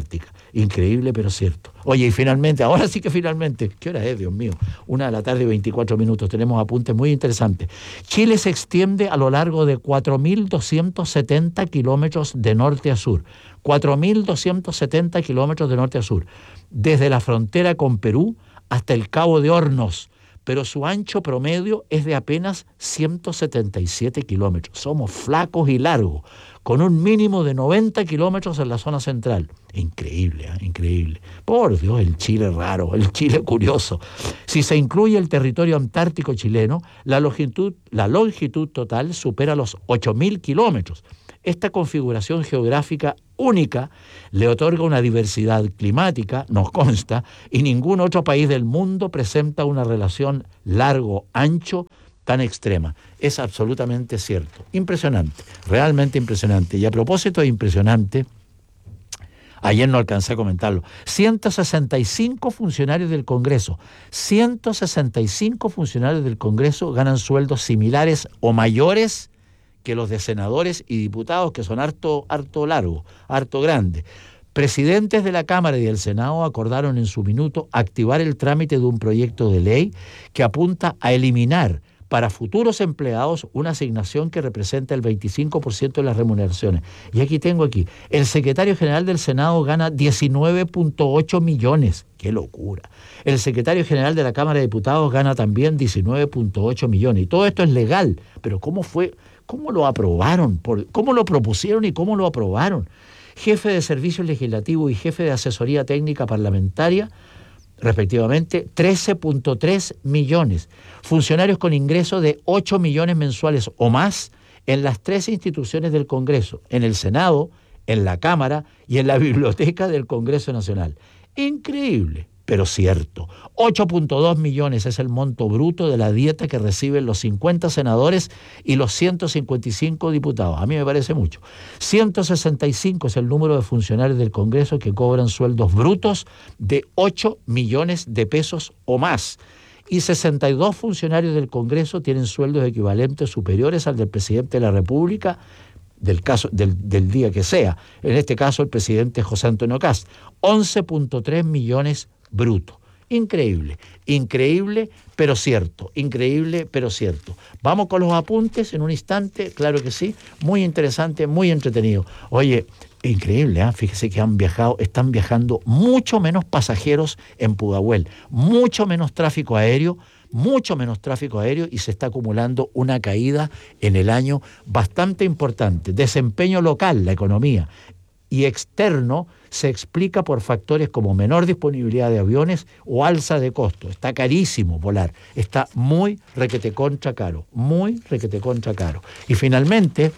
Increíble, pero cierto. Oye, y finalmente, ahora sí que finalmente, ¿qué hora es, Dios mío? Una de la tarde y veinticuatro minutos, tenemos apuntes muy interesantes. Chile se extiende a lo largo de cuatro mil doscientos setenta kilómetros de norte a sur. cuatro mil doscientos setenta kilómetros de norte a sur. Desde la frontera con Perú hasta el Cabo de Hornos, pero su ancho promedio es de apenas ciento setenta y siete kilómetros. Somos flacos y largos, con un mínimo de noventa kilómetros en la zona central. Increíble, ¿eh? Increíble. Por Dios, el Chile raro, el Chile curioso. Si se incluye el territorio antártico chileno, la longitud, la longitud total supera los ocho mil kilómetros. Esta configuración geográfica única le otorga una diversidad climática, nos consta, y ningún otro país del mundo presenta una relación largo-ancho tan extrema. Es absolutamente cierto. Impresionante, realmente impresionante. Y a propósito de impresionante, ayer no alcancé a comentarlo, ciento sesenta y cinco funcionarios del Congreso, ciento sesenta y cinco funcionarios del Congreso ganan sueldos similares o mayores que los de senadores y diputados, que son harto, harto largos, harto grandes. Presidentes de la Cámara y del Senado acordaron en su minuto activar el trámite de un proyecto de ley que apunta a eliminar para futuros empleados una asignación que representa el veinticinco por ciento de las remuneraciones. Y aquí tengo aquí, el secretario general del Senado gana diecinueve punto ocho millones. ¡Qué locura! El secretario general de la Cámara de Diputados gana también diecinueve punto ocho millones. Y todo esto es legal. Pero ¿cómo fue? ¿Cómo lo aprobaron? ¿Cómo lo propusieron y cómo lo aprobaron? Jefe de Servicios Legislativos y jefe de Asesoría Técnica Parlamentaria, respectivamente, trece punto tres millones. Funcionarios con ingresos de ocho millones mensuales o más en las tres instituciones del Congreso, en el Senado, en la Cámara y en la Biblioteca del Congreso Nacional. Increíble, pero cierto. ocho punto dos millones es el monto bruto de la dieta que reciben los cincuenta senadores y los ciento cincuenta y cinco diputados. A mí me parece mucho. ciento sesenta y cinco es el número de funcionarios del Congreso que cobran sueldos brutos de ocho millones de pesos o más. Y sesenta y dos funcionarios del Congreso tienen sueldos equivalentes superiores al del presidente de la República, del caso del, del día que sea. En este caso, el presidente José Antonio Kast. once punto tres millones bruto. Increíble, increíble, pero cierto, increíble, pero cierto. Vamos con los apuntes en un instante, claro que sí, muy interesante, muy entretenido. Oye, increíble, ¿eh? Fíjese que han viajado, están viajando mucho menos pasajeros en Pudahuel, mucho menos tráfico aéreo, mucho menos tráfico aéreo y se está acumulando una caída en el año bastante importante. Desempeño local, la economía, y externo se explica por factores como menor disponibilidad de aviones o alza de costo. Está carísimo volar, está muy requete contra caro, muy requete contra caro. Y finalmente,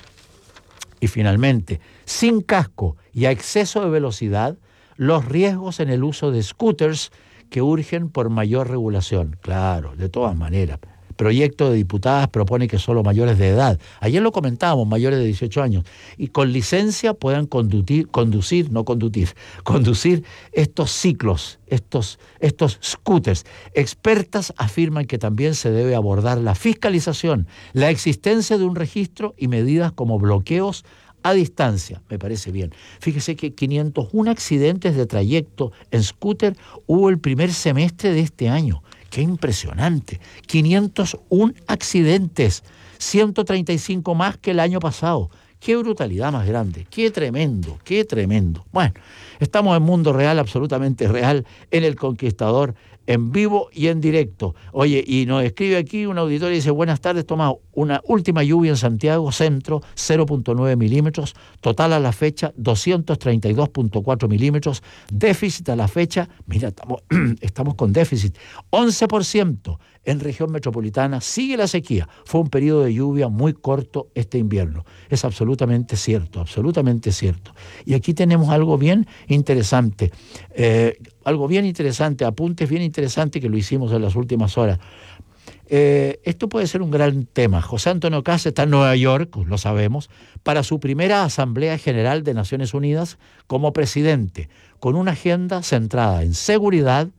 y finalmente, sin casco y a exceso de velocidad, los riesgos en el uso de scooters que urgen por mayor regulación. Claro, de todas maneras. Proyecto de diputadas propone que solo mayores de edad, ayer lo comentábamos, mayores de dieciocho años, y con licencia puedan conducir, conducir, no conducir, conducir estos ciclos, estos, estos scooters. Expertas afirman que también se debe abordar la fiscalización, la existencia de un registro y medidas como bloqueos a distancia. Me parece bien. Fíjese que quinientos uno accidentes de trayecto en scooter hubo el primer semestre de este año. ¡Qué impresionante! quinientos uno accidentes, ciento treinta y cinco más que el año pasado. ¡Qué brutalidad más grande! ¡Qué tremendo! ¡Qué tremendo! Bueno, estamos en Mundo Real, absolutamente real, en El Conquistador, en vivo y en directo. Oye, y nos escribe aquí un auditor y dice: buenas tardes, Tomás, una última lluvia en Santiago, centro, cero punto nueve milímetros, total a la fecha, doscientos treinta y dos punto cuatro milímetros, déficit a la fecha, mira, estamos, estamos con déficit, once por ciento en región metropolitana, sigue la sequía, fue un periodo de lluvia muy corto este invierno, es absolutamente cierto, absolutamente cierto. Y aquí tenemos algo bien interesante, eh, algo bien interesante, apuntes bien interesantes que lo hicimos en las últimas horas. Eh, esto puede ser un gran tema. José Antonio Kast está en Nueva York, lo sabemos, para su primera Asamblea General de Naciones Unidas como presidente, con una agenda centrada en seguridad,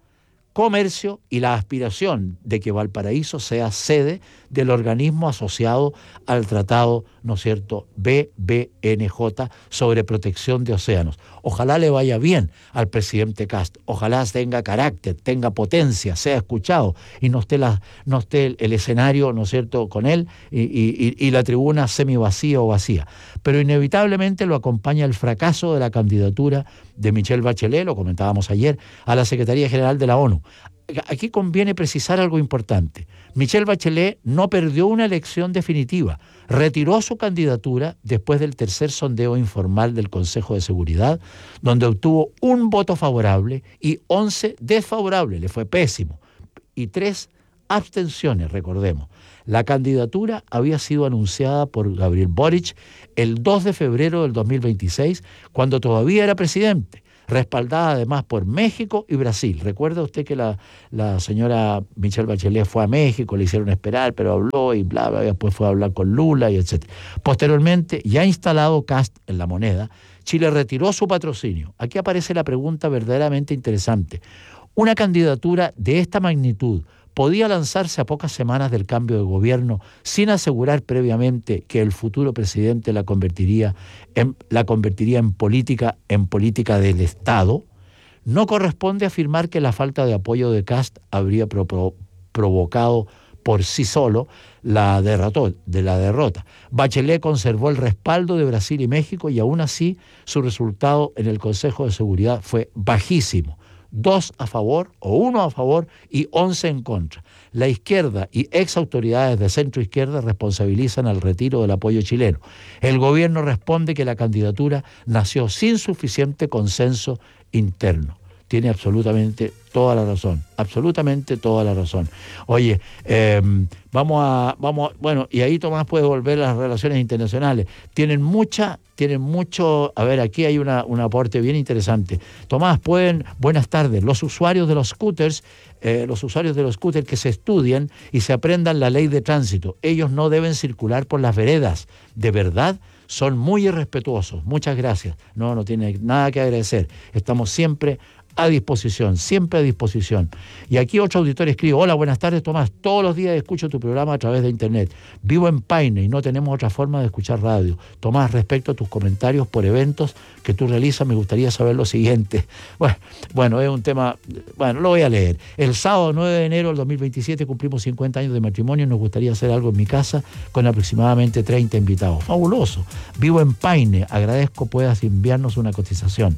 comercio y la aspiración de que Valparaíso sea sede del organismo asociado al tratado, ¿no es cierto?, B B N J sobre protección de océanos. Ojalá le vaya bien al presidente Kast, ojalá tenga carácter, tenga potencia, sea escuchado y no esté, la, no esté el, el escenario, ¿no es cierto?, con él y, y, y la tribuna semi vacía o vacía. Pero inevitablemente lo acompaña el fracaso de la candidatura de Michelle Bachelet, lo comentábamos ayer, a la Secretaría General de la ONU. Aquí conviene precisar algo importante. Michelle Bachelet no perdió una elección definitiva, retiró su candidatura después del tercer sondeo informal del Consejo de Seguridad, donde obtuvo un voto favorable y once desfavorables, le fue pésimo, y tres abstenciones, recordemos. La candidatura había sido anunciada por Gabriel Boric el dos de febrero del dos mil veintiséis, cuando todavía era presidente, respaldada además por México y Brasil. Recuerda usted que la, la señora Michelle Bachelet fue a México, le hicieron esperar, pero habló y bla, bla, después fue a hablar con Lula y etcétera. Posteriormente, ya instalado Kast en la moneda, Chile retiró su patrocinio. Aquí aparece la pregunta verdaderamente interesante. Una candidatura de esta magnitud podía lanzarse a pocas semanas del cambio de gobierno sin asegurar previamente que el futuro presidente la convertiría en, la convertiría en política, en política del Estado. No corresponde afirmar que la falta de apoyo de Kast habría pro, pro, provocado por sí solo la, derrotó, de la derrota. Bachelet conservó el respaldo de Brasil y México y aún así su resultado en el Consejo de Seguridad fue bajísimo. Dos a favor o uno a favor y once en contra. La izquierda y ex autoridades de centro izquierda responsabilizan al retiro del apoyo chileno. El gobierno responde que la candidatura nació sin suficiente consenso interno. Tiene absolutamente toda la razón, absolutamente toda la razón. Oye, eh, vamos a, vamos a, bueno, y ahí Tomás puede volver a las relaciones internacionales. Tienen mucha, tienen mucho, a ver, aquí hay una, un aporte bien interesante. Tomás, pueden, buenas tardes, los usuarios de los scooters, eh, los usuarios de los scooters que se estudien y se aprendan la ley de tránsito, ellos no deben circular por las veredas, de verdad. Son muy irrespetuosos. Muchas gracias. No, no tiene nada que agradecer. Estamos siempre a disposición, siempre a disposición. Y aquí otro auditor escribe: hola, buenas tardes, Tomás. Todos los días escucho tu programa a través de internet. Vivo en Paine y no tenemos otra forma de escuchar radio. Tomás, respecto a tus comentarios por eventos que tú realizas, me gustaría saber lo siguiente. Bueno, bueno, es un tema, bueno, lo voy a leer. El sábado nueve de enero del dos mil veintisiete cumplimos cincuenta años de matrimonio y nos gustaría hacer algo en mi casa con aproximadamente treinta invitados. Fabuloso. Vivo en Paine, agradezco puedas enviarnos una cotización.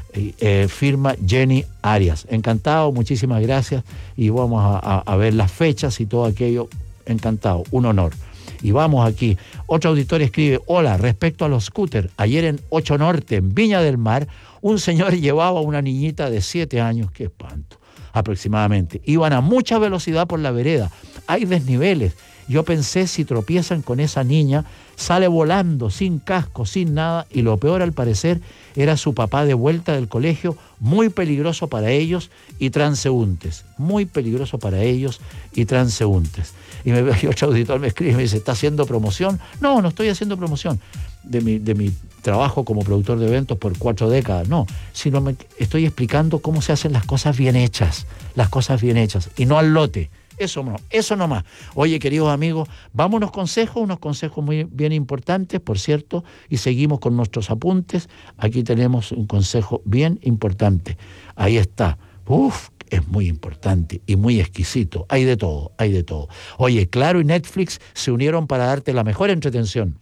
Eh, firma Jenny Arias. Encantado, muchísimas gracias y vamos a, a, a ver las fechas y todo aquello. Encantado, un honor. Y vamos aquí. Otro auditor escribe: hola, respecto a los scooters, ayer en Ocho Norte, en Viña del Mar, un señor llevaba a una niñita de siete años, qué espanto, aproximadamente. Iban a mucha velocidad por la vereda, hay desniveles. Yo pensé, si tropiezan con esa niña, sale volando, sin casco, sin nada, y lo peor al parecer era su papá de vuelta del colegio, muy peligroso para ellos y transeúntes, muy peligroso para ellos y transeúntes. Y, me, y otro auditor me escribe y me dice: ¿está haciendo promoción? No, no estoy haciendo promoción de mi, de mi trabajo como productor de eventos por cuatro décadas, no, sino me estoy explicando cómo se hacen las cosas bien hechas, las cosas bien hechas, y no al lote. Eso no, eso nomás. Oye, queridos amigos, vamos a unos consejos, unos consejos muy bien importantes, por cierto, y seguimos con nuestros apuntes. Aquí tenemos un consejo bien importante. Ahí está. Uf, es muy importante y muy exquisito. Hay de todo, hay de todo. Oye, Claro y Netflix se unieron para darte la mejor entretención.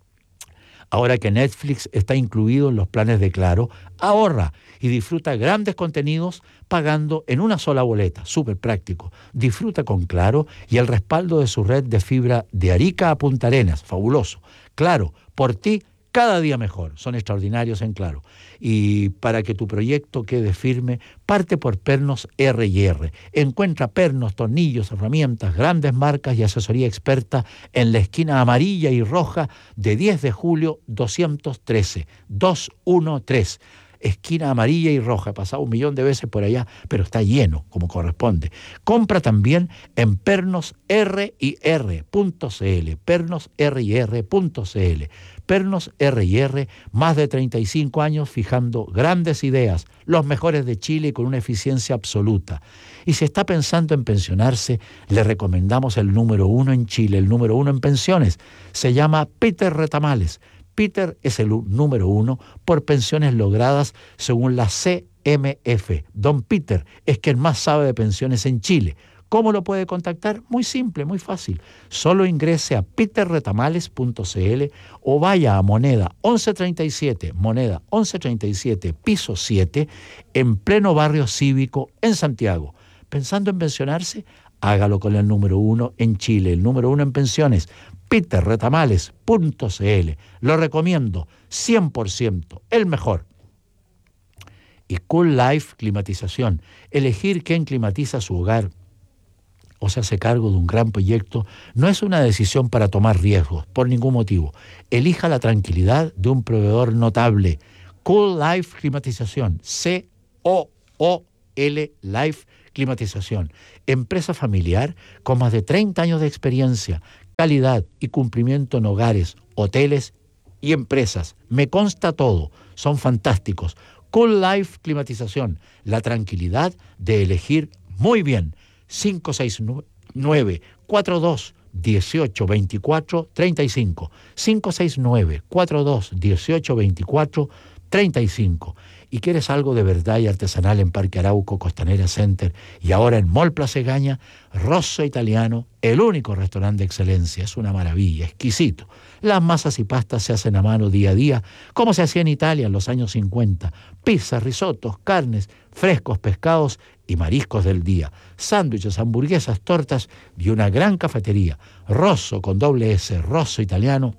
Ahora que Netflix está incluido en los planes de Claro, ahorra y disfruta grandes contenidos pagando en una sola boleta. Súper práctico. Disfruta con Claro y el respaldo de su red de fibra de Arica a Punta Arenas. Fabuloso. Claro, por ti cada día mejor. Son extraordinarios en Claro. Y para que tu proyecto quede firme, parte por Pernos R y R. Encuentra pernos, tornillos, herramientas, grandes marcas y asesoría experta en la esquina amarilla y roja de diez de julio doscientos trece, doscientos trece. esquina amarilla y roja. He pasado un millón de veces por allá, pero está lleno, como corresponde. Compra también en pernos r y r punto c l, pernos r y r punto c l. Pernos R y R, más de treinta y cinco años fijando grandes ideas, los mejores de Chile y con una eficiencia absoluta. Y si está pensando en pensionarse, le recomendamos el número uno en Chile, el número uno en pensiones. Se llama Peter Retamales. Peter es el número uno por pensiones logradas según la C M F. Don Peter es quien más sabe de pensiones en Chile. ¿Cómo lo puede contactar? Muy simple, muy fácil. Solo ingrese a peter retamales punto c l o vaya a Moneda once treinta y siete, Moneda once treinta y siete, piso siete, en pleno barrio cívico en Santiago. Pensando en pensionarse, hágalo con el número uno en Chile, el número uno en pensiones, peter retamales punto c l. Lo recomiendo, cien por ciento, el mejor. Y Cool Life Climatización. Elegir quién climatiza su hogar o se hace cargo de un gran proyecto, no es una decisión para tomar riesgos, por ningún motivo. Elija la tranquilidad de un proveedor notable. Cool Life Climatización, C O O L Life Climatización. Empresa familiar con más de treinta años de experiencia, calidad y cumplimiento en hogares, hoteles y empresas. Me consta todo, son fantásticos. Cool Life Climatización, la tranquilidad de elegir muy bien. cinco seis nueve, cuatro dos, uno ocho dos cuatro, tres cinco. cinco seis nueve, cuatro dos, uno ocho dos cuatro, tres cinco. ¿Y quieres algo de verdad y artesanal en Parque Arauco, Costanera Center y ahora en Mall Plaza Egaña? Rosso Italiano, el único restaurante de excelencia. Es una maravilla, exquisito. Las masas y pastas se hacen a mano día a día, como se hacía en Italia en los años cincuenta. Pizzas, risotos, carnes, frescos pescados y mariscos del día. Sándwiches, hamburguesas, tortas y una gran cafetería. Rosso con doble S, Rosso Italiano.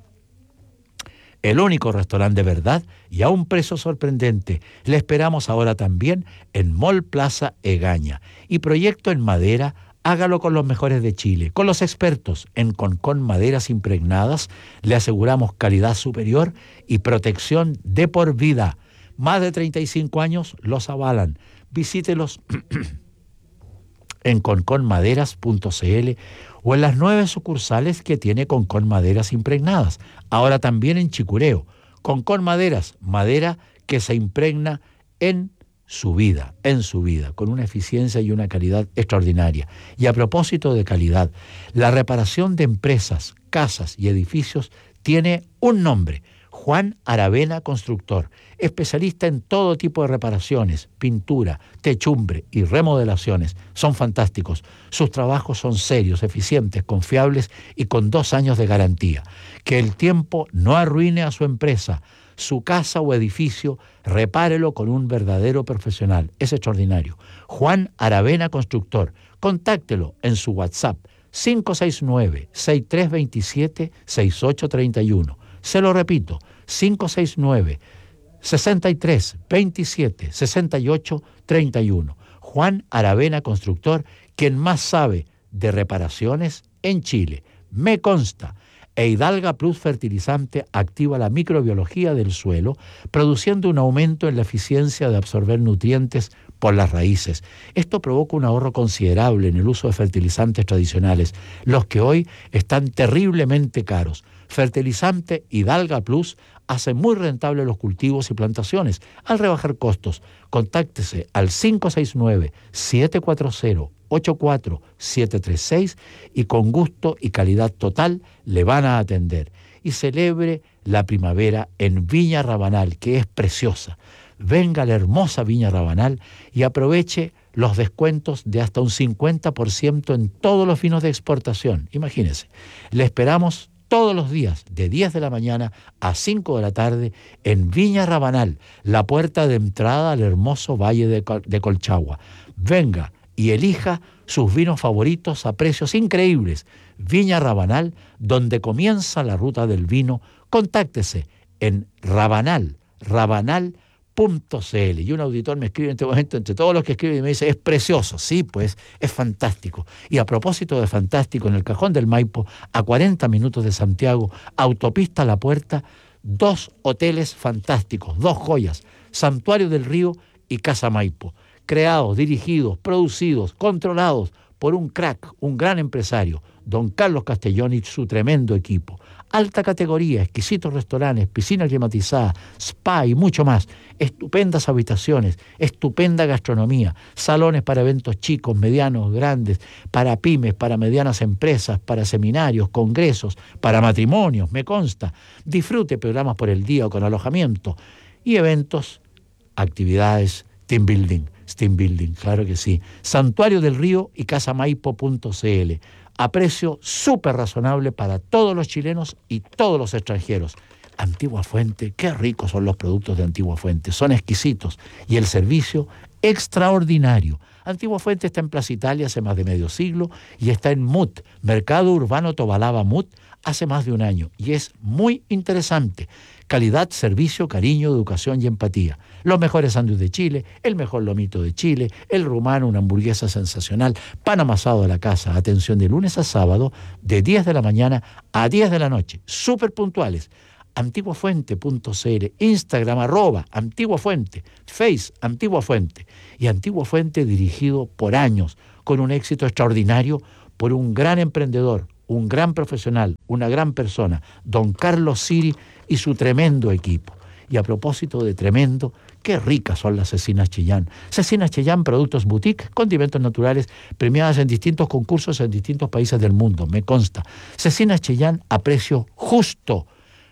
El único restaurante de verdad y a un precio sorprendente. Le esperamos ahora también en Mall Plaza Egaña. Y proyecto en madera, hágalo con los mejores de Chile. Con los expertos en Concón Maderas Impregnadas, le aseguramos calidad superior y protección de por vida. Más de treinta y cinco años los avalan. Visítelos en concón maderas punto c l o en las nueve sucursales que tiene Concón Maderas Impregnadas. Ahora también en Chicureo. Concón Maderas, madera que se impregna en su vida, en su vida, con una eficiencia y una calidad extraordinaria. Y a propósito de calidad, la reparación de empresas, casas y edificios tiene un nombre: Juan Aravena Constructor, especialista en todo tipo de reparaciones, pintura, techumbre y remodelaciones. Son fantásticos. Sus trabajos son serios, eficientes, confiables y con dos años de garantía. Que el tiempo no arruine a su empresa, su casa o edificio, repárelo con un verdadero profesional. Es extraordinario. Juan Aravena Constructor. Contáctelo en su WhatsApp cinco seis nueve, seis tres dos siete, seis ocho tres uno. Se lo repito, cinco seis nueve, seis tres dos siete, seis ocho tres uno. Juan Aravena Constructor, quien más sabe de reparaciones en Chile. Me consta. E Hidalga Plus Fertilizante activa la microbiología del suelo, produciendo un aumento en la eficiencia de absorber nutrientes por las raíces. Esto provoca un ahorro considerable en el uso de fertilizantes tradicionales, los que hoy están terriblemente caros. Fertilizante Hidalga Plus hace muy rentables los cultivos y plantaciones al rebajar costos. Contáctese al cinco seis nueve, siete cuatro cero, ocho cuatro siete tres seis y con gusto y calidad total le van a atender. Y celebre la primavera en Viña Rabanal, que es preciosa. Venga a la hermosa Viña Rabanal y aproveche los descuentos de hasta un cincuenta por ciento en todos los vinos de exportación. Imagínense, le esperamos todos los días, de diez de la mañana a cinco de la tarde, en Viña Rabanal, la puerta de entrada al hermoso Valle de, Col- de Colchagua. Venga y elija sus vinos favoritos a precios increíbles. Viña Rabanal, donde comienza la ruta del vino. Contáctese en Rabanal, rabanal punto c l. Y un auditor me escribe en este momento, entre todos los que escriben, y me dice: es precioso. Sí, pues, es fantástico. Y a propósito de fantástico, en el Cajón del Maipo, a cuarenta minutos de Santiago, autopista La Puerta, dos hoteles fantásticos, dos joyas. Santuario del Río y Casa Maipo. Creados, dirigidos, producidos, controlados por un crack, un gran empresario, don Carlos Castellón y su tremendo equipo. Alta categoría, exquisitos restaurantes, piscina climatizada, spa y mucho más. Estupendas habitaciones, estupenda gastronomía, salones para eventos chicos, medianos, grandes, para pymes, para medianas empresas, para seminarios, congresos, para matrimonios, me consta. Disfrute programas por el día o con alojamiento y eventos, actividades, team building, team building, claro que sí. Santuario del Río y casamaipo punto cl. A precio súper razonable para todos los chilenos y todos los extranjeros. Antigua Fuente, qué ricos son los productos de Antigua Fuente, son exquisitos y el servicio extraordinario. Antigua Fuente está en Plaza Italia hace más de medio siglo y está en M U T, Mercado Urbano Tobalaba M U T, hace más de un año y es muy interesante. Calidad, servicio, cariño, educación y empatía. Los mejores sándwiches de Chile, el mejor lomito de Chile, el rumano, una hamburguesa sensacional, pan amasado de la casa. Atención de lunes a sábado, de diez de la mañana a diez de la noche. Súper puntuales. antiguafuente punto cl, Instagram arroba Antigua Fuente, Face Antigua Fuente. Y Antigua Fuente dirigido por años, con un éxito extraordinario, por un gran emprendedor, un gran profesional, una gran persona, don Carlos Siri y su tremendo equipo. Y a propósito de tremendo, qué ricas son las cecinas Chillán. Cecinas Chillán, productos boutique, condimentos naturales, premiadas en distintos concursos en distintos países del mundo, me consta. Cecinas Chillán a precio justo,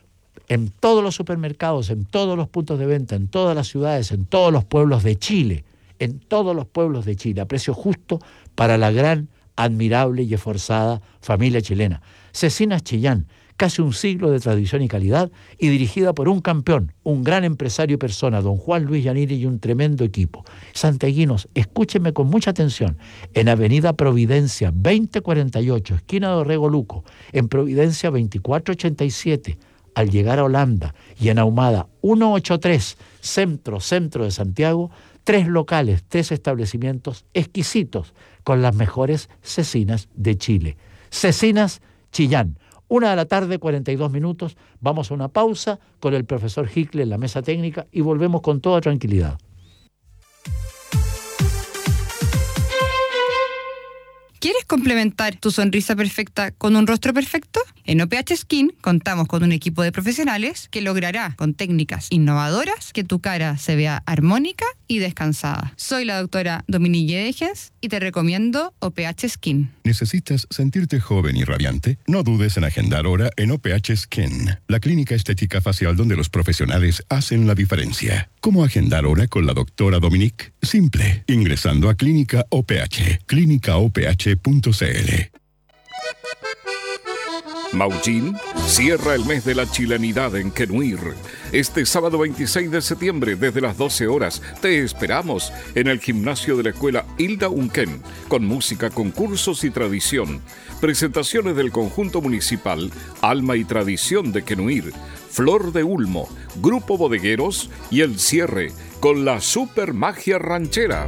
en todos los supermercados, en todos los puntos de venta, en todas las ciudades, en todos los pueblos de Chile, en todos los pueblos de Chile, a precio justo para la gran, admirable y esforzada familia chilena. Cecinas Chillán, casi un siglo de tradición y calidad, y dirigida por un campeón, un gran empresario y persona, don Juan Luis Yaniri, y un tremendo equipo. Santiaguinos, escúchenme con mucha atención. En Avenida Providencia veinte cuarenta y ocho, esquina de Orrego Luco, en Providencia veinticuatro ochenta y siete, al llegar a Holanda, y en Ahumada ciento ochenta y tres, centro, centro de Santiago, tres locales, tres establecimientos exquisitos, con las mejores cecinas de Chile. Cecinas Chillán. Una de la tarde, cuarenta y dos minutos. Vamos a una pausa con el profesor Hickle en la mesa técnica y volvemos con toda tranquilidad. ¿Quieres complementar tu sonrisa perfecta con un rostro perfecto? En O P H Skin contamos con un equipo de profesionales que logrará, con técnicas innovadoras, que tu cara se vea armónica y descansada. Soy la doctora Dominique Degens y te recomiendo O P H Skin. ¿Necesitas sentirte joven y radiante? No dudes en agendar hora en O P H Skin, la clínica estética facial donde los profesionales hacen la diferencia. ¿Cómo agendar hora con la doctora Dominique? Simple, ingresando a Clínica O P H, clínica o p h punto c l. Maullín cierra el mes de la chilenidad en Quenuir. Este sábado veintiséis de septiembre, desde las doce horas, te esperamos en el gimnasio de la escuela Hilda Unquén, con música, concursos y tradición. Presentaciones del conjunto municipal Alma y Tradición de Quenuir, Flor de Ulmo, Grupo Bodegueros y el cierre con la super magia ranchera.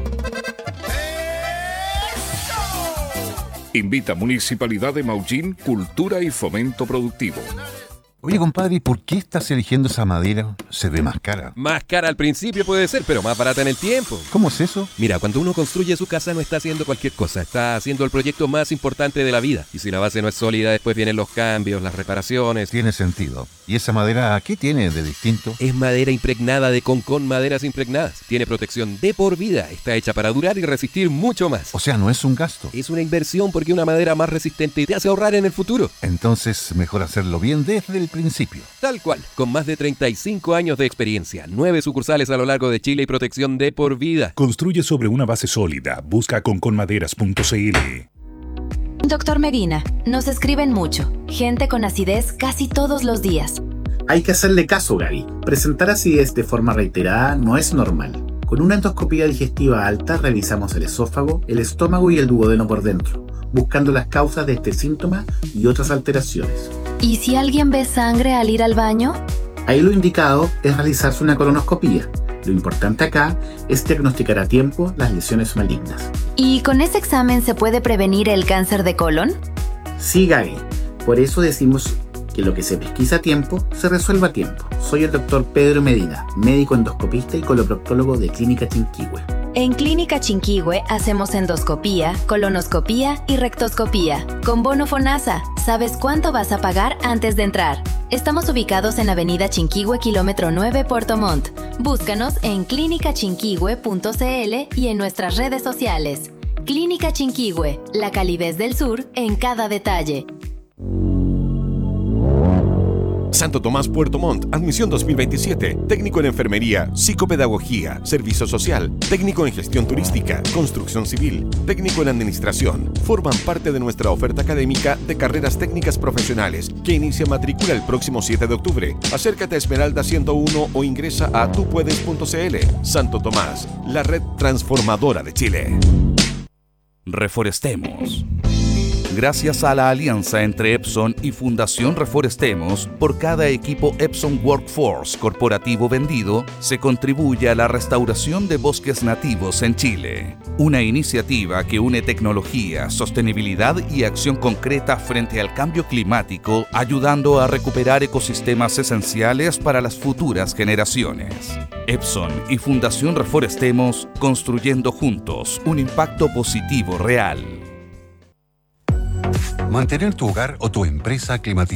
Invita Municipalidad de Maullín, Cultura y Fomento Productivo. Oye, compadre, ¿y por qué estás eligiendo esa madera? Se ve más cara. Más cara al principio puede ser, pero más barata en el tiempo. ¿Cómo es eso? Mira, cuando uno construye su casa no está haciendo cualquier cosa, está haciendo el proyecto más importante de la vida. Y si la base no es sólida, después vienen los cambios, las reparaciones. Tiene sentido. ¿Y esa madera qué tiene de distinto? Es madera impregnada de Concon Maderas Impregnadas. Tiene protección de por vida, está hecha para durar y resistir mucho más. O sea, no es un gasto. Es una inversión porque una madera más resistente te hace ahorrar en el futuro. Entonces, mejor hacerlo bien desde el principio. Tal cual, con más de treinta y cinco años de experiencia, nueve sucursales a lo largo de Chile y protección de por vida. Construye sobre una base sólida. Busca concon maderas punto c l. Doctor Medina, nos escriben mucho. Gente con acidez casi todos los días. Hay que hacerle caso, Gaby. Presentar acidez de forma reiterada no es normal. Con una endoscopía digestiva alta revisamos el esófago, el estómago y el duodeno por dentro, buscando las causas de este síntoma y otras alteraciones. ¿Y si alguien ve sangre al ir al baño? Ahí lo indicado es realizarse una colonoscopía. Lo importante acá es diagnosticar a tiempo las lesiones malignas. ¿Y con ese examen se puede prevenir el cáncer de colon? Sí, Gaby. Por eso decimos Que lo que se pesquisa a tiempo, se resuelva a tiempo. Soy el doctor Pedro Medina, médico endoscopista y coloproctólogo de Clínica Chinquihue. En Clínica Chinquihue hacemos endoscopía, colonoscopía y rectoscopía. Con bono FONASA, sabes cuánto vas a pagar antes de entrar. Estamos ubicados en Avenida Chinquihue, kilómetro nueve, Puerto Montt. Búscanos en clínica chinquihue punto c l y en nuestras redes sociales. Clínica Chinquihue, la calidez del sur en cada detalle. Santo Tomás Puerto Montt, admisión dos mil veintisiete, técnico en enfermería, psicopedagogía, servicio social, técnico en gestión turística, construcción civil, técnico en administración. Forman parte de nuestra oferta académica de carreras técnicas profesionales, que inicia matrícula el próximo siete de octubre. Acércate a Esmeralda ciento uno o ingresa a tupuedes punto c l. Santo Tomás, la red transformadora de Chile. Reforestemos. Gracias a la alianza entre Epson y Fundación Reforestemos, por cada equipo Epson Workforce corporativo vendido, se contribuye a la restauración de bosques nativos en Chile. Una iniciativa que une tecnología, sostenibilidad y acción concreta frente al cambio climático, ayudando a recuperar ecosistemas esenciales para las futuras generaciones. Epson y Fundación Reforestemos, construyendo juntos un impacto positivo real. Mantener tu hogar o tu empresa climatizada